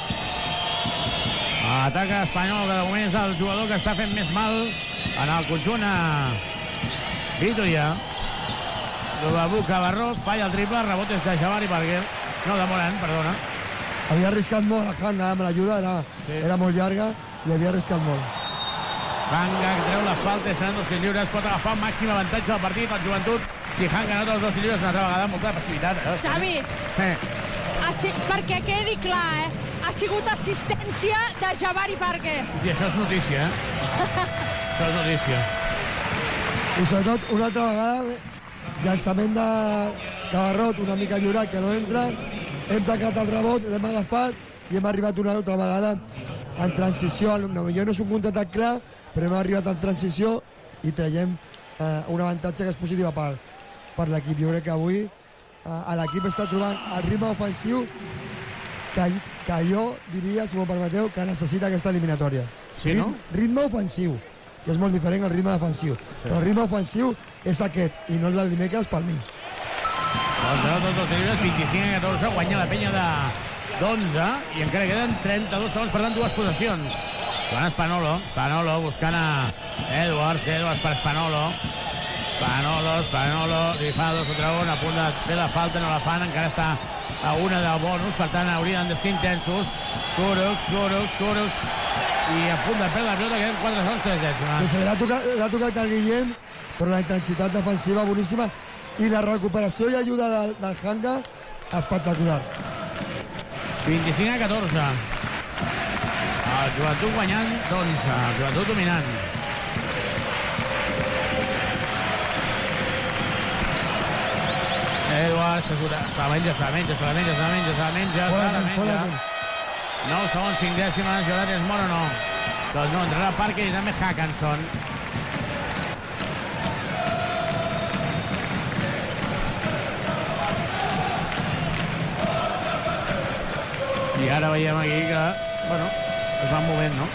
Ataca Espanyol, que de moment és el jugador que està fent més mal en el conjunt a Vitoria. Babu Cabarró falla el triple, rebot és de Jabari Parker. No, de Moran, perdona. Havia arriscat molt a Hanga amb l'ajuda, era, sí. era molt llarga i havia arriscat molt. Hanga que treu la falta, seran dos tirs lliures, pot agafar màxim avantatge del partit, el Joventut. Si Hanga nota els dos tirs lliures una altra vegada, molta passivitat. Eh? Xavi, eh. si, perquè quedi clar, eh? Ha sigut assistència de Jabari Parker. I això és notícia, eh? Això és notícia. I sobretot, una altra vegada, llançament de Cabarrot, una mica lliurat, que no entra, hem tancat el rebot, l'hem agafat i hem arribat una altra vegada en transició. Potser no és un contraatac clar, però hem arribat en transició i traiem eh, un avantatge que és positiva per, per l'equip. Jo crec que avui eh, l'equip està trobant el ritme ofensiu que, que jo diria, si m'ho permeteu, que necessita aquesta eliminatòria. Sí, no? Ritme ofensiu, que és molt diferent al ritme defensiu. Sí. Però el ritme ofensiu és aquest, i no el del dimecres per mi. Doncs ara tots els llibres, vint-i-cinc a catorze, guanya la penya de d'onze, i encara queden trenta-dos segons, per tant, dues possessions. Joan Spanolo, Spanolo buscant a Edwards, Edwards per Spanolo. Spanolo, Spanolo, li fa dos contra un, a punt de fer la falta, no la fan, encara està a una de bonus, per tant, haurien de ser intensos. Kurucs, Kurucs, Kurucs, i a punt de perdre la pilota, queden quatre segons, tres dècimes. Sí, sí, l'ha tocat, l'ha tocat el Guillem, però la intensitat defensiva boníssima, i la recuperació i ajuda del, del Hanga espectacular. vint-i-cinc a catorze. El Joventut guanyant d'onze, el Joventut dominant. Edwards, se la menja, se la menja, se la menja, se la menja, se la menja, se la menja. nou segons, cinc dècimes, i ara és mort o no? Doncs no, entrarà Parker i també Hackanson. I ara veiem aquí que, bueno, es van movent, no?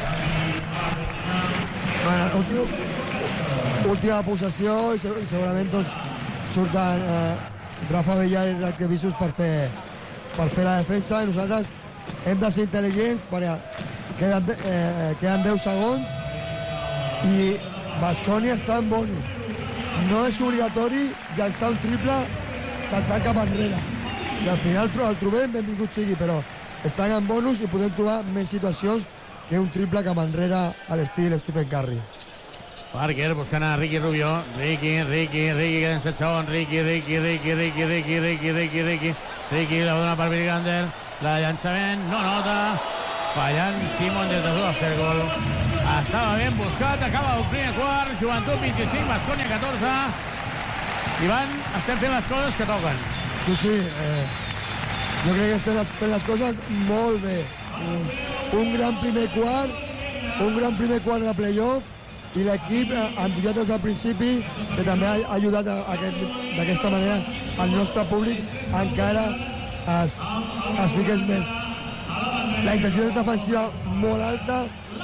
Bueno, últim, última possessió i segurament doncs, surten eh, Rafa Villar i Ratkevisus per fer, per fer la defensa, i nosaltres hem de ser intel·ligents perquè queden, eh, queden deu segons i Baskonia està en bonus. No és obligatori llançar un triple saltant cap enrere. Si al final el trobem, benvingut sigui, però estan en bonus i podem trobar més situacions que un triple cap enrere a l'estil Stephen Curry. Parker buscant a Ricky Rubio. Ricky, Ricky, Ricky, queden set segons. Ricky, Ricky, Ricky, Ricky, Ricky, Ricky, Ricky, Ricky. Ricky la dona per Virgander. La llançament, no nota. Fallant Simon des de dalt del cèrcol. Estava ben buscat, acaba el primer quart. Joventut vint-i-cinc, Baskonia catorze. Ivan, estem fent les coses que toquen. Sí, sí. Eh, jo crec que estem fent les coses molt bé. Un, un gran primer quart, un gran primer quart de playoff, i l'equip eh, enviat des del principi, que també ha ajudat d'aquesta manera al nostre públic encara es, es fiqués més. La intensitat defensiva molt alta,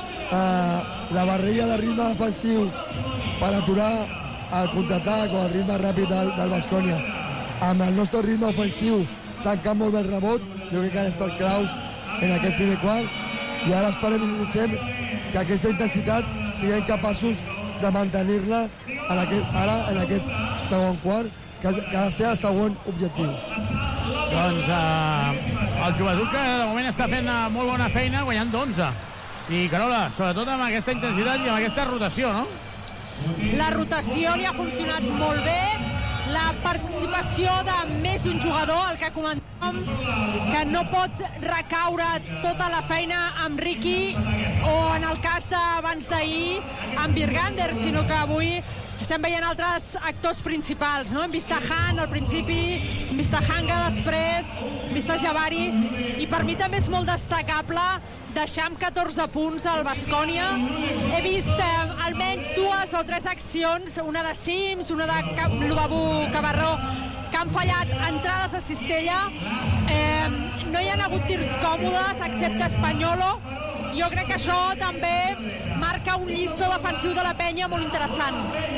eh, la barrilla de ritme defensiu per aturar el contraatac o el ritme ràpid del, del Baskonia, amb el nostre ritme ofensiu tancant molt bé el rebot, jo crec que han estat claus en aquest primer quart, i ara esperem i desitgem que aquesta intensitat siguem capaços de mantenir-la en aquest, ara en aquest segon quart, que, que ha de ser el segon objectiu. Doncs eh, el Joventut, que de moment està fent molt bona feina, guanyant d'onze. I Carola, sobretot amb aquesta intensitat i amb aquesta rotació, no? La rotació li ha funcionat molt bé, la participació de més d'un jugador, el que comentàvem, que no pot recaure tota la feina amb Ricky o en el cas d'abans d'ahir amb Virgander, sinó que avui estem veient altres actors principals, no? Hem vist a Han al principi, hem vist a Hanga després, hem vist a Jabari, i per mi també és molt destacable deixar amb catorze punts al Baskonia. He vist eh, almenys dues o tres accions, una de Sims, una de Lubabu Cabarró, que han fallat entrades a cistella. Eh, no hi ha hagut tirs còmodes, excepte Espanyolo. Jo crec que això també marca un llistó defensiu de la penya molt interessant.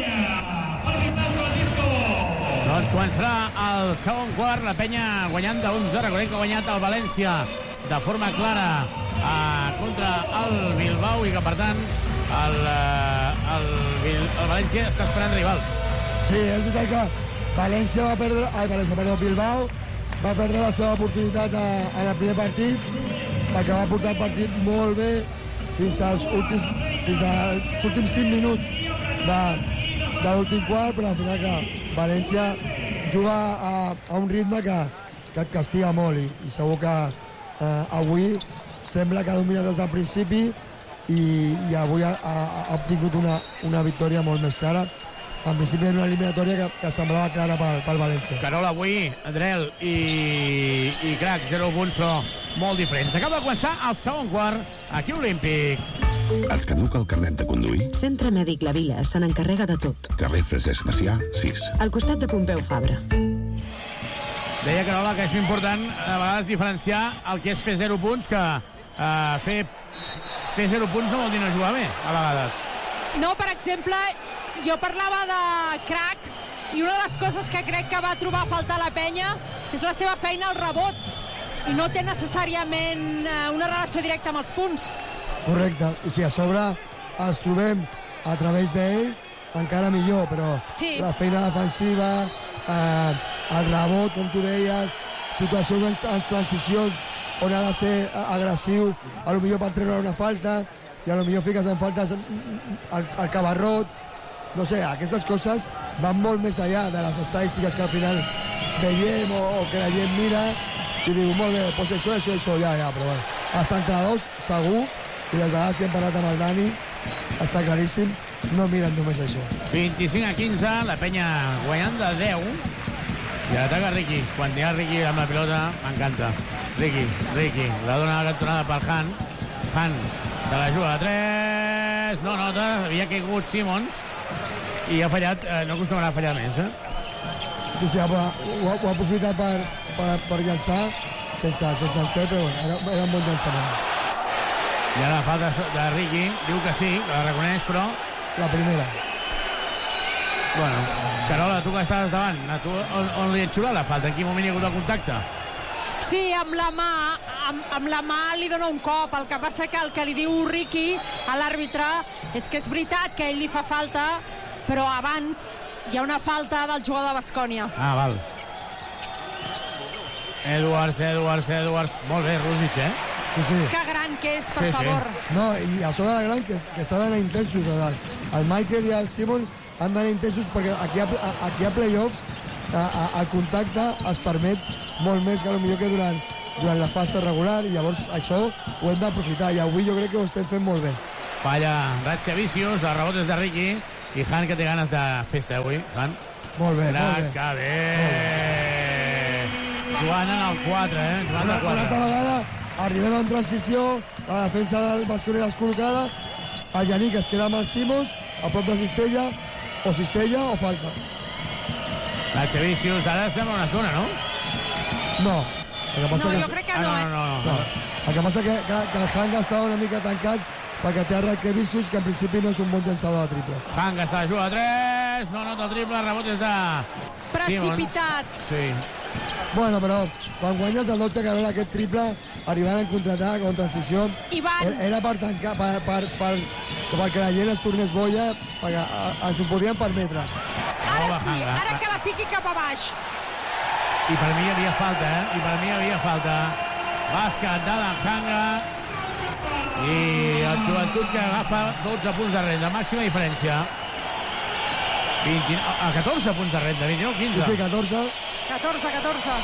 Doncs començarà el segon quart, la penya guanyant d'onze. Recordem que ha guanyat el València de forma clara eh, contra el Bilbao i que, per tant, el, el, el València està esperant rivals. Sí, és veritat que València va perdre, ai, València, perdó, Bilbao va perdre la seva oportunitat a, en el primer partit, perquè va portar el partit molt bé fins als últims, fins als últims cinc minuts de, de l'últim quart, però al final que València juga a, a un ritme que, que et castiga molt, i, i segur que eh, avui sembla que ha dominat des del principi, i, i avui ha, ha, ha obtingut una, una victòria molt més clara. En principi era una eliminatòria que, que semblava clara pel, pel València. Carola, avui, Adrel i, i Crac, zero punts, però molt diferents. Acaba de començar el segon quart, aquí a Olímpic. Et caduca el carnet de conduir? Centre Mèdic La Vila se n'encarrega de tot. Carrer Francesc Macià, sis. Al costat de Pompeu Fabra. Deia Carola que és important a vegades diferenciar el que és fer zero punts, que eh, fer, fer zero punts no vol dir no jugar bé, a vegades. No, per exemple, jo parlava de Crac, i una de les coses que crec que va trobar a faltar la penya és la seva feina al rebot, i no té necessàriament una relació directa amb els punts. Correcte, i si a sobre els trobem a través d'ell, encara millor, però sí. La feina defensiva, eh, el rebot, com tu deies, situacions en transicions on ha de ser agressiu, a lo millor per treure una falta, i a lo millor fiques en faltes al, al Cabarrot. No sé, aquestes coses van molt més allà de les estadístiques que al final veiem o, o que la gent mira i diu, molt bé, pues això, això, això, ja, ja, però bueno. Els entrenadors, segur, i les vegades que hem parlat amb el Dani, està claríssim, no miren només això. vint-i-cinc a quinze, la penya guanyant de deu, i ataca Ricky. Quan hi ha Ricky amb la pilota, m'encanta. Ricky, Ricky, la dona la cantonada per Han. Han, se la juga a tres, no nota, havia caigut Simon, i ha fallat, eh, no acostumarà a fallar més, eh? Sí, sí, ho, ho, ho ha aprofitat per, per, per llançar, sense, sense encert, però bueno, era, era un bon llançament. I ara la falta de Ricky, diu que sí, la reconeix, però... La primera. Bueno, Carola, tu que estaves davant, a tu on, on li ha xulat la falta? En quin moment hi ha hagut el contacte? Sí, amb la mà, amb, amb la mà li dona un cop. El que passa que el que li diu Ricky a l'àrbitre és que és veritat que ell li fa falta, però abans hi ha una falta del jugador de Baskonia. Ah, val. Edwards, Edwards, Edwards. Molt bé, Rússic, eh? Sí, sí. Que gran que és, per sí, favor. Sí. No, i a sobre de gran que, que s'ha d'anar intensos a dalt. el Michael i el Simon han d'anar intensos perquè aquí a, aquí a playoffs a, a, el contacte es permet molt més que potser que durant, durant la fase regular, i llavors això ho hem d'aprofitar, i avui jo crec que ho estem fent molt bé. Falla Ratxavicius, el rebot és de Ricky, i Han, que té ganes de festa avui. Han. Molt bé, molt bé. Que bé! Jugant en el quatre, eh? Jugant una, el quatre. Una altra vegada, arribem en transició, la defensa del Baskonia descol·locada, el Yannick es queda amb el Simons, a prop de Cistella, o Cistella o falta. Ratxavicius, ara sembla una zona, no? No. El que passa no, que... jo crec que no, ah, eh? No, no, no. no. El que passa que, que, que el Hanga estava una mica tancat perquè té Ratxavicius, que en principi no és un bon llançador de triples. Hanga se la juga a tres, no nota el triple, rebot és de... Precipitat. Sí. Bueno, però quan guanyes el dotze, que a veure aquest triple arribant en contraatac o en transició, Ivan. era per tancar, per, per, per, perquè la gent es tornés boia, perquè ens ho podien permetre. Ara sí, ara que la fiqui cap a baix. I per mi hi havia falta, eh? I per mi hi havia falta. Bàsquet d'Adam Hanga. I el Joventut, que agafa dotze punts de renda, màxima diferència. vint, a catorze punts de renda, vint-i-nou quinze. Sí, sí, catorze. catorze, catorze.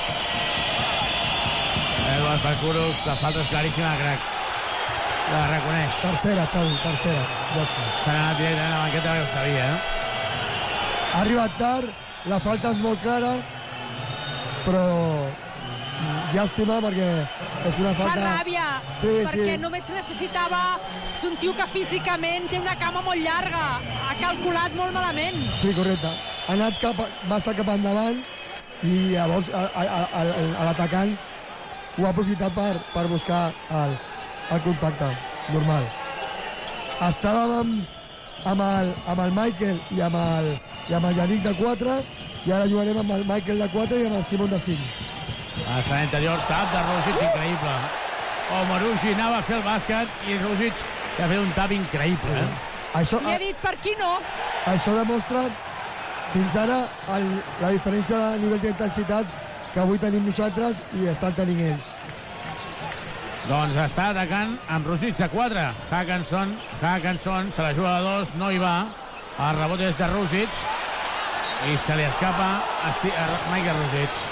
Eduard Parkurux, la falta és claríssima, crec. La reconeix. Tercera, Xavi, tercera. Ja està. S'ha anat directament a la banqueta, perquè ho sabia, eh? Ha arribat tard, la falta és molt clara, però llàstima perquè és una falta... Fa ràbia, sí, perquè sí. només necessitava... És un tio que físicament té una cama molt llarga. Ha calculat molt malament. Sí, correcte. Ha anat cap, massa cap endavant i llavors l'atacant ho ha aprofitat per, per buscar el, el contacte normal. Estàvem amb, amb, el, amb el Michael i amb el, i amb el Yannick de quatre, i ara jugarem amb el Michael de quatre i amb el Simon de cinc. A la interior, tap de Rússic, increïble. O Marugi anava a fer el bàsquet i Rússic que ha fet un tap increïble. Eh? Això, I he dit, per qui no? Això demostra fins ara el, la diferència de nivell d'intensitat que avui tenim nosaltres i estan tenint ells. Doncs està atacant amb Rússic a quatre. Hackenson, Hackenson, se la juga a dos, no hi va. El rebot és de Rússic i se li escapa a, a Michael Rússic.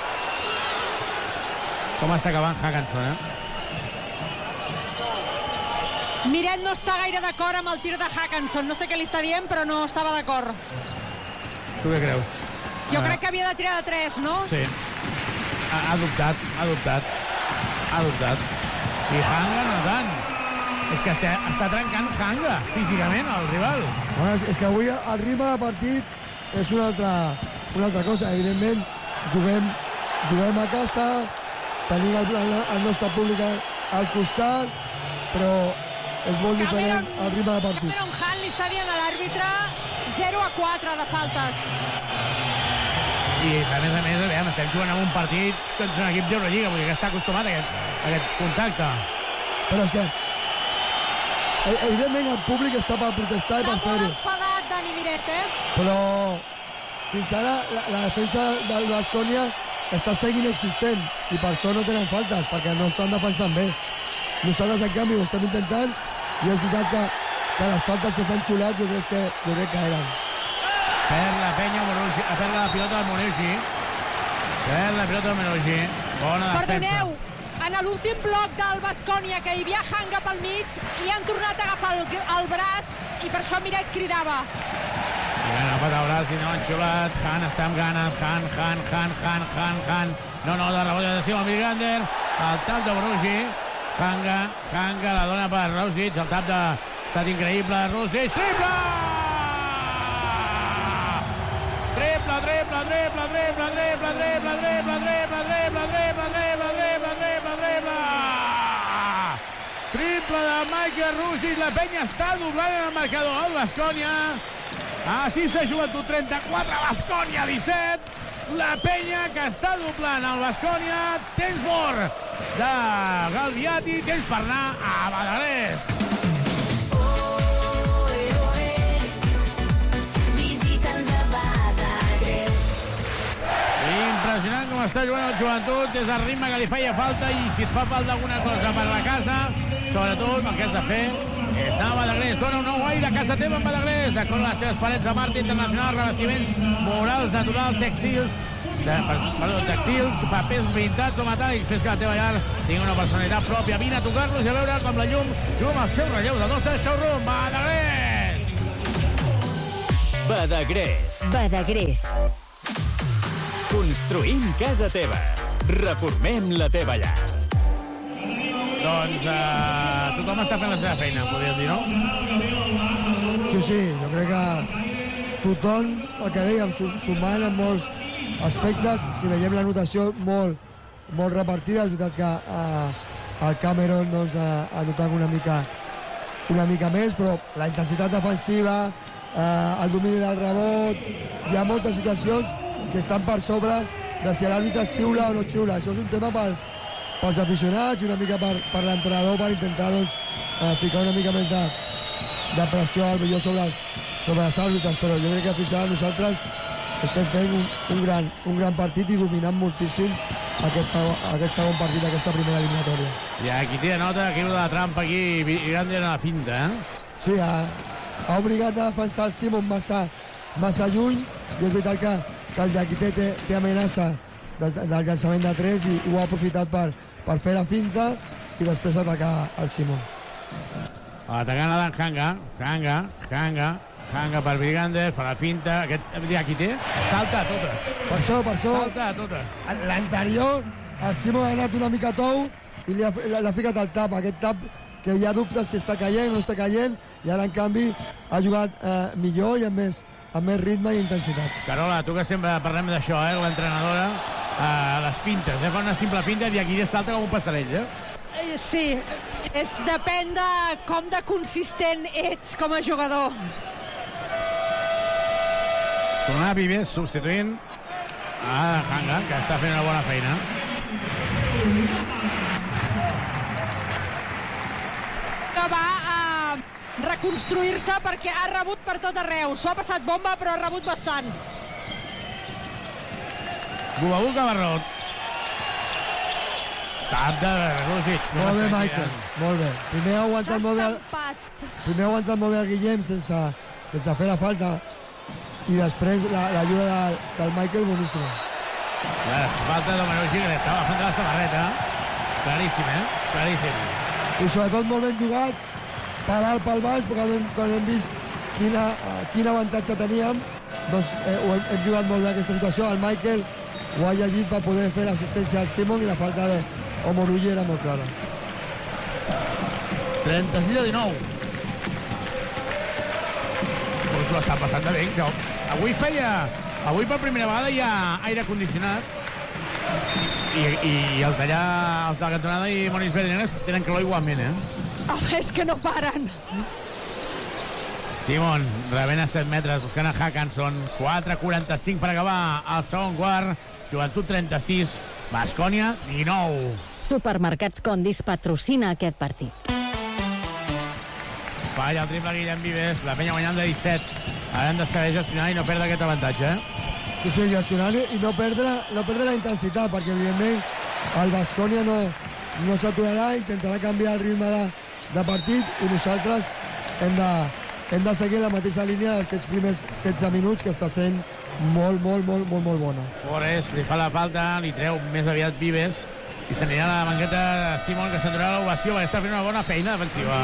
Com està acabant Hackenson, eh? Miret no està gaire d'acord amb el tir de Hackenson. No sé què li està dient, però no estava d'acord. Tu què creus? Jo ah. crec que havia de tirar de tres, no? Sí. Ha, ha dubtat, ha dubtat. Ha dubtat. I Hanga no tant. És que està, està trencant Hanga, físicament, el rival. Bueno, és, és que avui el ritme de partit és una altra, una altra cosa. Evidentment, juguem, juguem a casa, tenim el, el, el nostre públic al, al costat, però és molt Cameron, diferent el ritme de partit. Cameron Hunt li està dient a l'àrbitre zero a quatre de faltes. I a més a més, veiem, estem jugant en un partit contra un equip d'Eurolliga, vull dir que està acostumat a aquest, a aquest contacte. Però és que evidentment el públic està per protestar està i per fer-ho. Està molt enfadat, Dani Miret, eh? Però fins ara la, la defensa del Baskonia està seguint existent i per això no tenen faltes, perquè no estan defensant bé. Nosaltres, en canvi, ho estem intentant i és veritat que, que les faltes que s'han xiulat jo crec que, jo crec que eren. Perd la penya, Morugi, perd la pilota del Morugi. Perd la pilota del Morugi. Bona defensa. Perdoneu, en l'últim bloc del Baskonia, que hi havia Hanga pel mig, i han tornat a agafar el, el braç i per això Miret cridava. I han agafat el braç i no han xiulat. Han està amb ganes. Han, Han, Han, Han, Han, Han. No, no, de rebot de Simon Vilgander. El tap de Morugi. Hanga, Hanga la dona per Rosic, el tap de... Ha estat increïble, Rosic, triple! Triple, triple, triple, triple, triple, triple, triple, triple, triple, triple, triple, triple, triple, triple! Triple de Michael Rosic, la penya està doblant en el marcador, el Baskonia. Així s'ha jugat trenta-quatre, Baskonia disset. La penya que està doblant el Baskonia. Temps fort de Galviati, temps per anar a Badagrés. Impressionant com està jugant el Joventut, és el ritme que li feia falta i si et fa falta alguna cosa per la casa, sobretot el que has de fer Està Badagrés, dona un nou aire a casa teva amb Badagrés. D'acord les teves parets de Marta Internacional, revestiments morals, naturals, textils, de, perdó, textils, papers pintats o metàl·lics. Fes que la teva llar tingui una personalitat pròpia. Vine a tocar-los i a veure com la llum juga els seus relleus al nostre showroom. Badagrés! Badagrés. Badagrés. Construïm casa teva. Reformem la teva llar. Doncs uh, tothom està fent la seva feina, podríem dir, no? Sí, sí, jo crec que tothom, el que dèiem, sumant en molts aspectes, si veiem la notació molt, molt repartida, és veritat que uh, el Cameron doncs, uh, ha notat una mica, una mica més, però la intensitat defensiva, uh, el domini del rebot, hi ha moltes situacions que estan per sobre de si l'àrbitre xiula o no xiula. Això és un tema pels, pels aficionats i una mica per, per l'entrenador per intentar doncs, eh, ficar una mica més de, de pressió al millor sobre els, sobre els àrbitres, però jo crec que fins ara nosaltres estem fent un, un, gran, un gran partit i dominant moltíssim aquest segon, aquest segon partit d'aquesta primera eliminatòria. I aquí té nota que de la trampa aquí, Vigander a la finta, eh? Sí, ha, ha obligat a defensar el Simon massa, massa lluny i és veritat que, que el Diakité té, té amenaça des, del llançament de tres i ho ha aprofitat per, per fer la finta i després atacar el Simon. Atacant a Hanga, Hanga, Hanga, Hanga per Vigander, fa la finta, aquest Diakité salta a totes. Per això, per això. Salta a totes. L'anterior, el Simon ha anat una mica tou i li ha, l'ha ficat al tap, aquest tap que hi ha dubtes si està caient o no està caient, i ara en canvi ha jugat eh, millor i amb més, amb més ritme i intensitat. Carola, tu que sempre parlem d'això, eh, l'entrenadora, eh, les fintes, eh, fa una simple finta i aquí ja salta com un passarell, eh? Sí, és, depèn de com de consistent ets com a jugador. Tornar a Vives, substituint a Hanga, que està fent una bona feina. Que va a reconstruir-se perquè ha rebut per tot arreu. S'ho ha passat bomba, però ha rebut bastant. Bubabu Cabarrot. Tap de Rússic. Molt bé, Michael, molt bé. Primer ha aguantat molt bé el, primer ha aguantat molt bé el Guillem sense, sense fer la falta i després l'ajuda la, del, del Michael boníssima. La falta de Manuel Gigre, estava fent la samarreta. Claríssim, eh? Claríssim. I sobretot molt ben jugat, per alt pel baix, perquè quan, quan hem vist quina, quin avantatge teníem, doncs eh, ho hem, hem jugat molt bé aquesta situació. El Michael ho ha llegit per poder fer l'assistència al Simon i la falta de Omorugi era molt clara. trenta-sis a dinou. Pues ho està passant de bé, que avui feia... Avui per primera vegada hi ha aire condicionat i, i els d'allà, els de la cantonada i Moniz Berdineres tenen calor igualment, eh? Oh, és que no paren. Simon, rebent a set metres, buscant a Hackanson. quatre quaranta-cinc per acabar el segon quart. Joventut trenta-sis, Baskonia dinou. Supermercats Condis patrocina aquest partit. Falla el triple Guillem Vives, la penya guanyant de disset. Ara hem de saber gestionar i no perdre aquest avantatge, eh? Sí, sí, gestionar i no perdre, no perdre la intensitat, perquè evidentment el Baskonia no, no s'aturarà, intentarà canviar el ritme de, de partit i nosaltres hem de, hem de seguir la mateixa línia d'aquests primers setze minuts, que està sent molt, molt, molt, molt, molt bona. Forest li fa la falta, li treu més aviat Vives i s'anirà a la banqueta de Simon, que s'endurà l'ovació, perquè està fent una bona feina defensiva.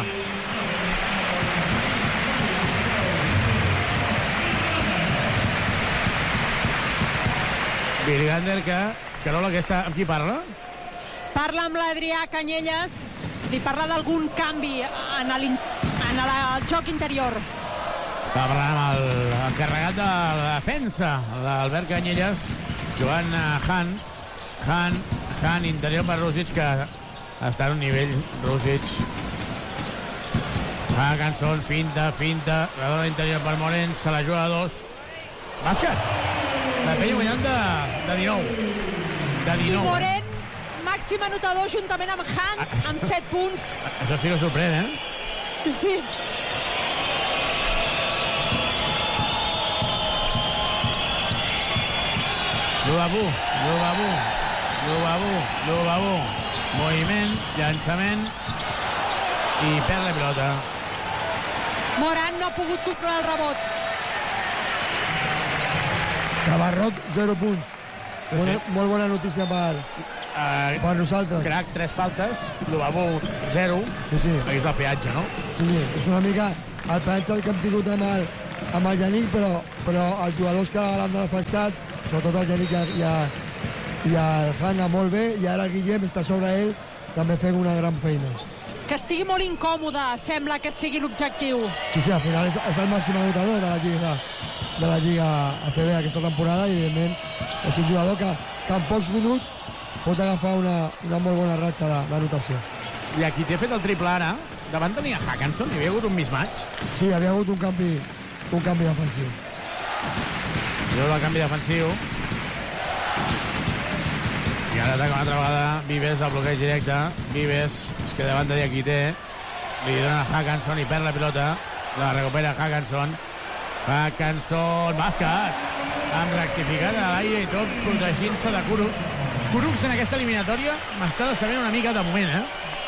Vigander, que... Carola, aquesta, amb qui parla? Parla amb l'Adrià Canyelles, li parla d'algun canvi en, el, en el joc interior. Estava parlant amb el encarregat de la defensa, l'Albert Canyelles, jugant a Han. Han, Han, interior per Rússic, que està en un nivell, Rússic. Hackanson, finta, finta, redona interior per Morens, se la juga a dos. Bàsquet! La penya guanyant de, de dinou. De dinou. I Moren, màxim anotador, juntament amb Han, amb set punts. Això sí que sorprèn, eh? Sí. Lubabu, Lubabu, Lubabu, Lubabu. Moviment, llançament i perd la pilota. Moran no ha pogut controlar el rebot. Cabarrot, zero punts. Sí, Bona, sí. molt bona notícia per, Uh, per nosaltres. Crac, tres faltes, Lubabou, zero. Sí, sí. Aquí és el peatge, no? Sí, sí. És una mica el peatge que hem tingut amb el, amb el Yannick, però, però els jugadors que l'han defensat, sobretot el Yannick i, i, i el Hanga molt bé, i ara el Guillem està sobre ell, també fent una gran feina. Que estigui molt incòmode, sembla que sigui l'objectiu. Sí, sí, al final és, és el màxim anotador de la Lliga, de la Lliga A C B aquesta temporada i, evidentment, és un jugador que, que en pocs minuts pot agafar una, una molt bona ratxa d'anotació. I aquí t'he fet el triple ara. Davant tenia Hackanson, hi havia hagut un mismatch. Sí, hi havia hagut un canvi, un canvi defensiu. Veu el canvi defensiu. I ara ataca una altra vegada Vives, el bloqueig directe. Vives es queda davant de Diakité. Li dona a Hackanson i perd la pilota. La recupera Hackanson. Hackanson, bàsquet. Amb rectificat a l'aire i tot, protegint-se de Kurucs. Kurucs en aquesta eliminatòria m'està decebent una mica de moment, eh?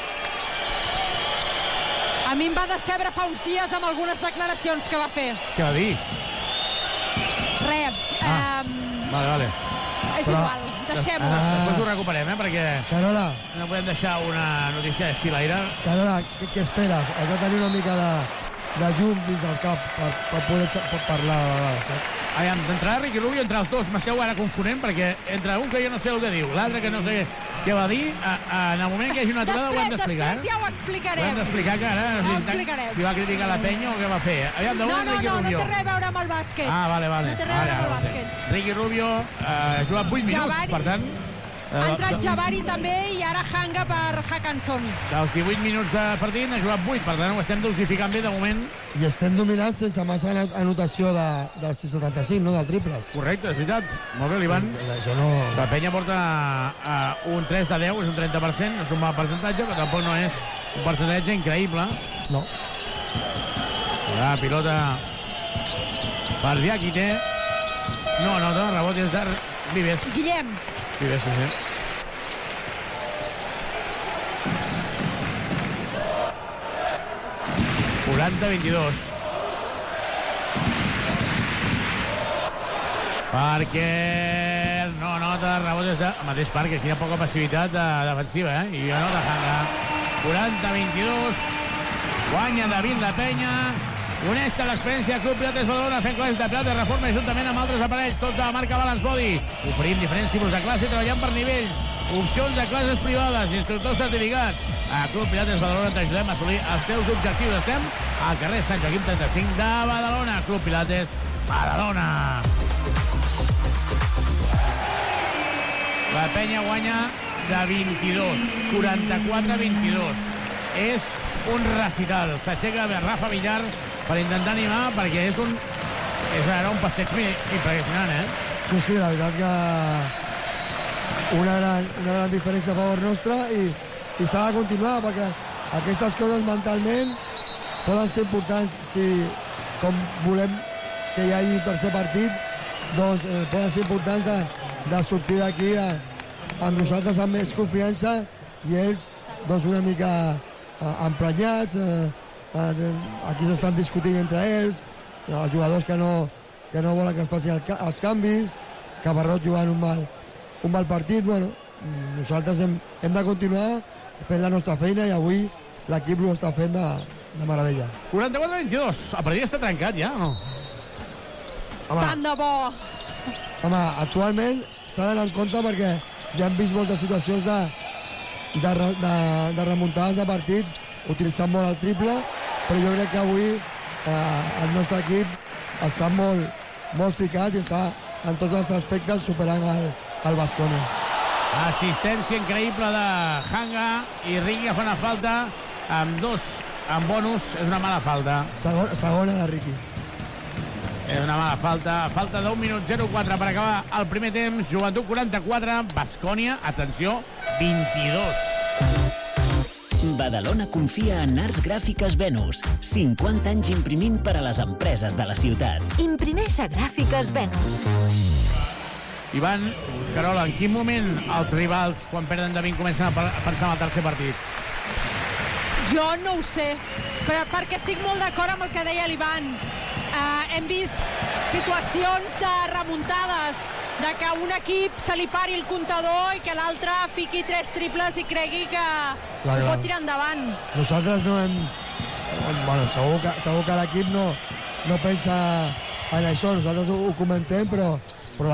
A mi em va decebre fa uns dies amb algunes declaracions que va fer. Què va dir? Res. Ah, um, vale, vale. És Però, igual, deixem-ho. Ah, després ho recuperem, eh? Perquè Carola, no podem deixar una notícia així a l'aire. Carola, què, què esperes? Has de tenir una mica de, de llum dins del cap per, per poder per parlar de vegades, saps? Aviam, d'entrada Ricky Rubio, entre els dos m'esteu ara confonent perquè entre un que jo no sé el que diu, l'altre que no sé què va dir, a, a, en el moment que hi hagi una aturada ho hem d'explicar. Després ja ho explicarem. Ho hem d'explicar que ara ho si, explicarem. si va criticar la penya o què va fer. Aviam, No, damunt no, Ricky no, no Rubio. té res a veure amb el bàsquet. Ah, vale, vale. No té res a veure amb el Vale, bàsquet. Ricky Rubio eh, ha jugat vuit minuts, Jabari. per tant... Ha entrat Jabari també i ara Hanga per Hackanson. Dels divuit minuts de partit n'ha jugat vuit, per tant ho estem dosificant bé de moment. I estem dominant sense massa anotació de, del sis setanta-cinc, no? Del triples. Correcte, és veritat. Molt bé, l'Ivan. Això no... La penya porta uh, un tres de deu, és un trenta per cent, és un mal percentatge, però tampoc no és un percentatge increïble. No. La pilota per Diakité. No, no, no, rebot és de Vives. Guillem. Vives, sí, sí. quaranta a vint-i-dos. Parker no nota rebot des de... El mateix Parker, quina poca passivitat de, defensiva, eh? I anota Hanga. quaranta a vint-i-dos. Guanya David La Penya. Honesta l'experiència Club Pilates Badalona fent classes de Pilates Reforma i juntament amb altres aparells, tot de la marca Balance Body. Oferim diferents tipus de classe treballant per nivells, opcions de classes privades, instructors certificats. A Club Pilates Badalona t'ajudem a assolir els teus objectius. Estem al carrer Sant Joaquim trenta-cinc de Badalona. Club Pilates Badalona. La penya guanya de vint-i-dos, quaranta-quatre a vint-i-dos. És un recital. S'aixeca Rafa Villar per intentar animar, perquè és un és ara un passeig impressionant, eh? Sí, sí, la veritat que una gran, una gran diferència a favor nostra i, i s'ha de continuar, perquè aquestes coses mentalment poden ser importants si, com volem que hi hagi un tercer partit, doncs eh, poden ser importants de, de sortir d'aquí amb nosaltres amb més confiança i ells doncs una mica eh, emprenyats, eh, eh, aquí s'estan discutint entre ells, els jugadors que no, que no volen que es facin el, els canvis, Cabarrot jugant un mal, un mal partit. Bueno, nosaltres hem, hem de continuar fent la nostra feina i avui l'equip ho està fent de, de meravella. quaranta-quatre a vint-i-dos. El partit està trencat ja, no? Home, Tant de bo. home, actualment s'ha d'anar en compte perquè ja hem vist moltes situacions de, de, de, de remuntades de partit utilitzant molt el triple, però jo crec que avui eh, el nostre equip està molt, molt ficat i està en tots els aspectes superant el, el Baskonia. Assistència increïble de Hanga i Ricky fa una falta amb dos en bonus. És una mala falta. Segona, segona de Ricky. És una mala falta. Falta d'un minut zero quatre per acabar el primer temps. Joventut quaranta-quatre, Baskonia, atenció, vint-i-dos. Badalona confia en Arts Gràfiques Venus. cinquanta anys imprimint per a les empreses de la ciutat. Imprimeix a Gràfiques Venus. Ivan, Carola, en quin moment els rivals, quan perden de vint, comencen a pensar en el tercer partit? Jo no ho sé. però perquè estic molt d'acord amb el que deia l'Ivan. Eh, hem vist situacions de remuntades, de que un equip se li pari el comptador i que l'altre fiqui tres triples i cregui que clar, ho pot clar. tirar endavant. Nosaltres no hem... Bueno, segur que, segur que l'equip no, no pensa en això, nosaltres ho, ho comentem, però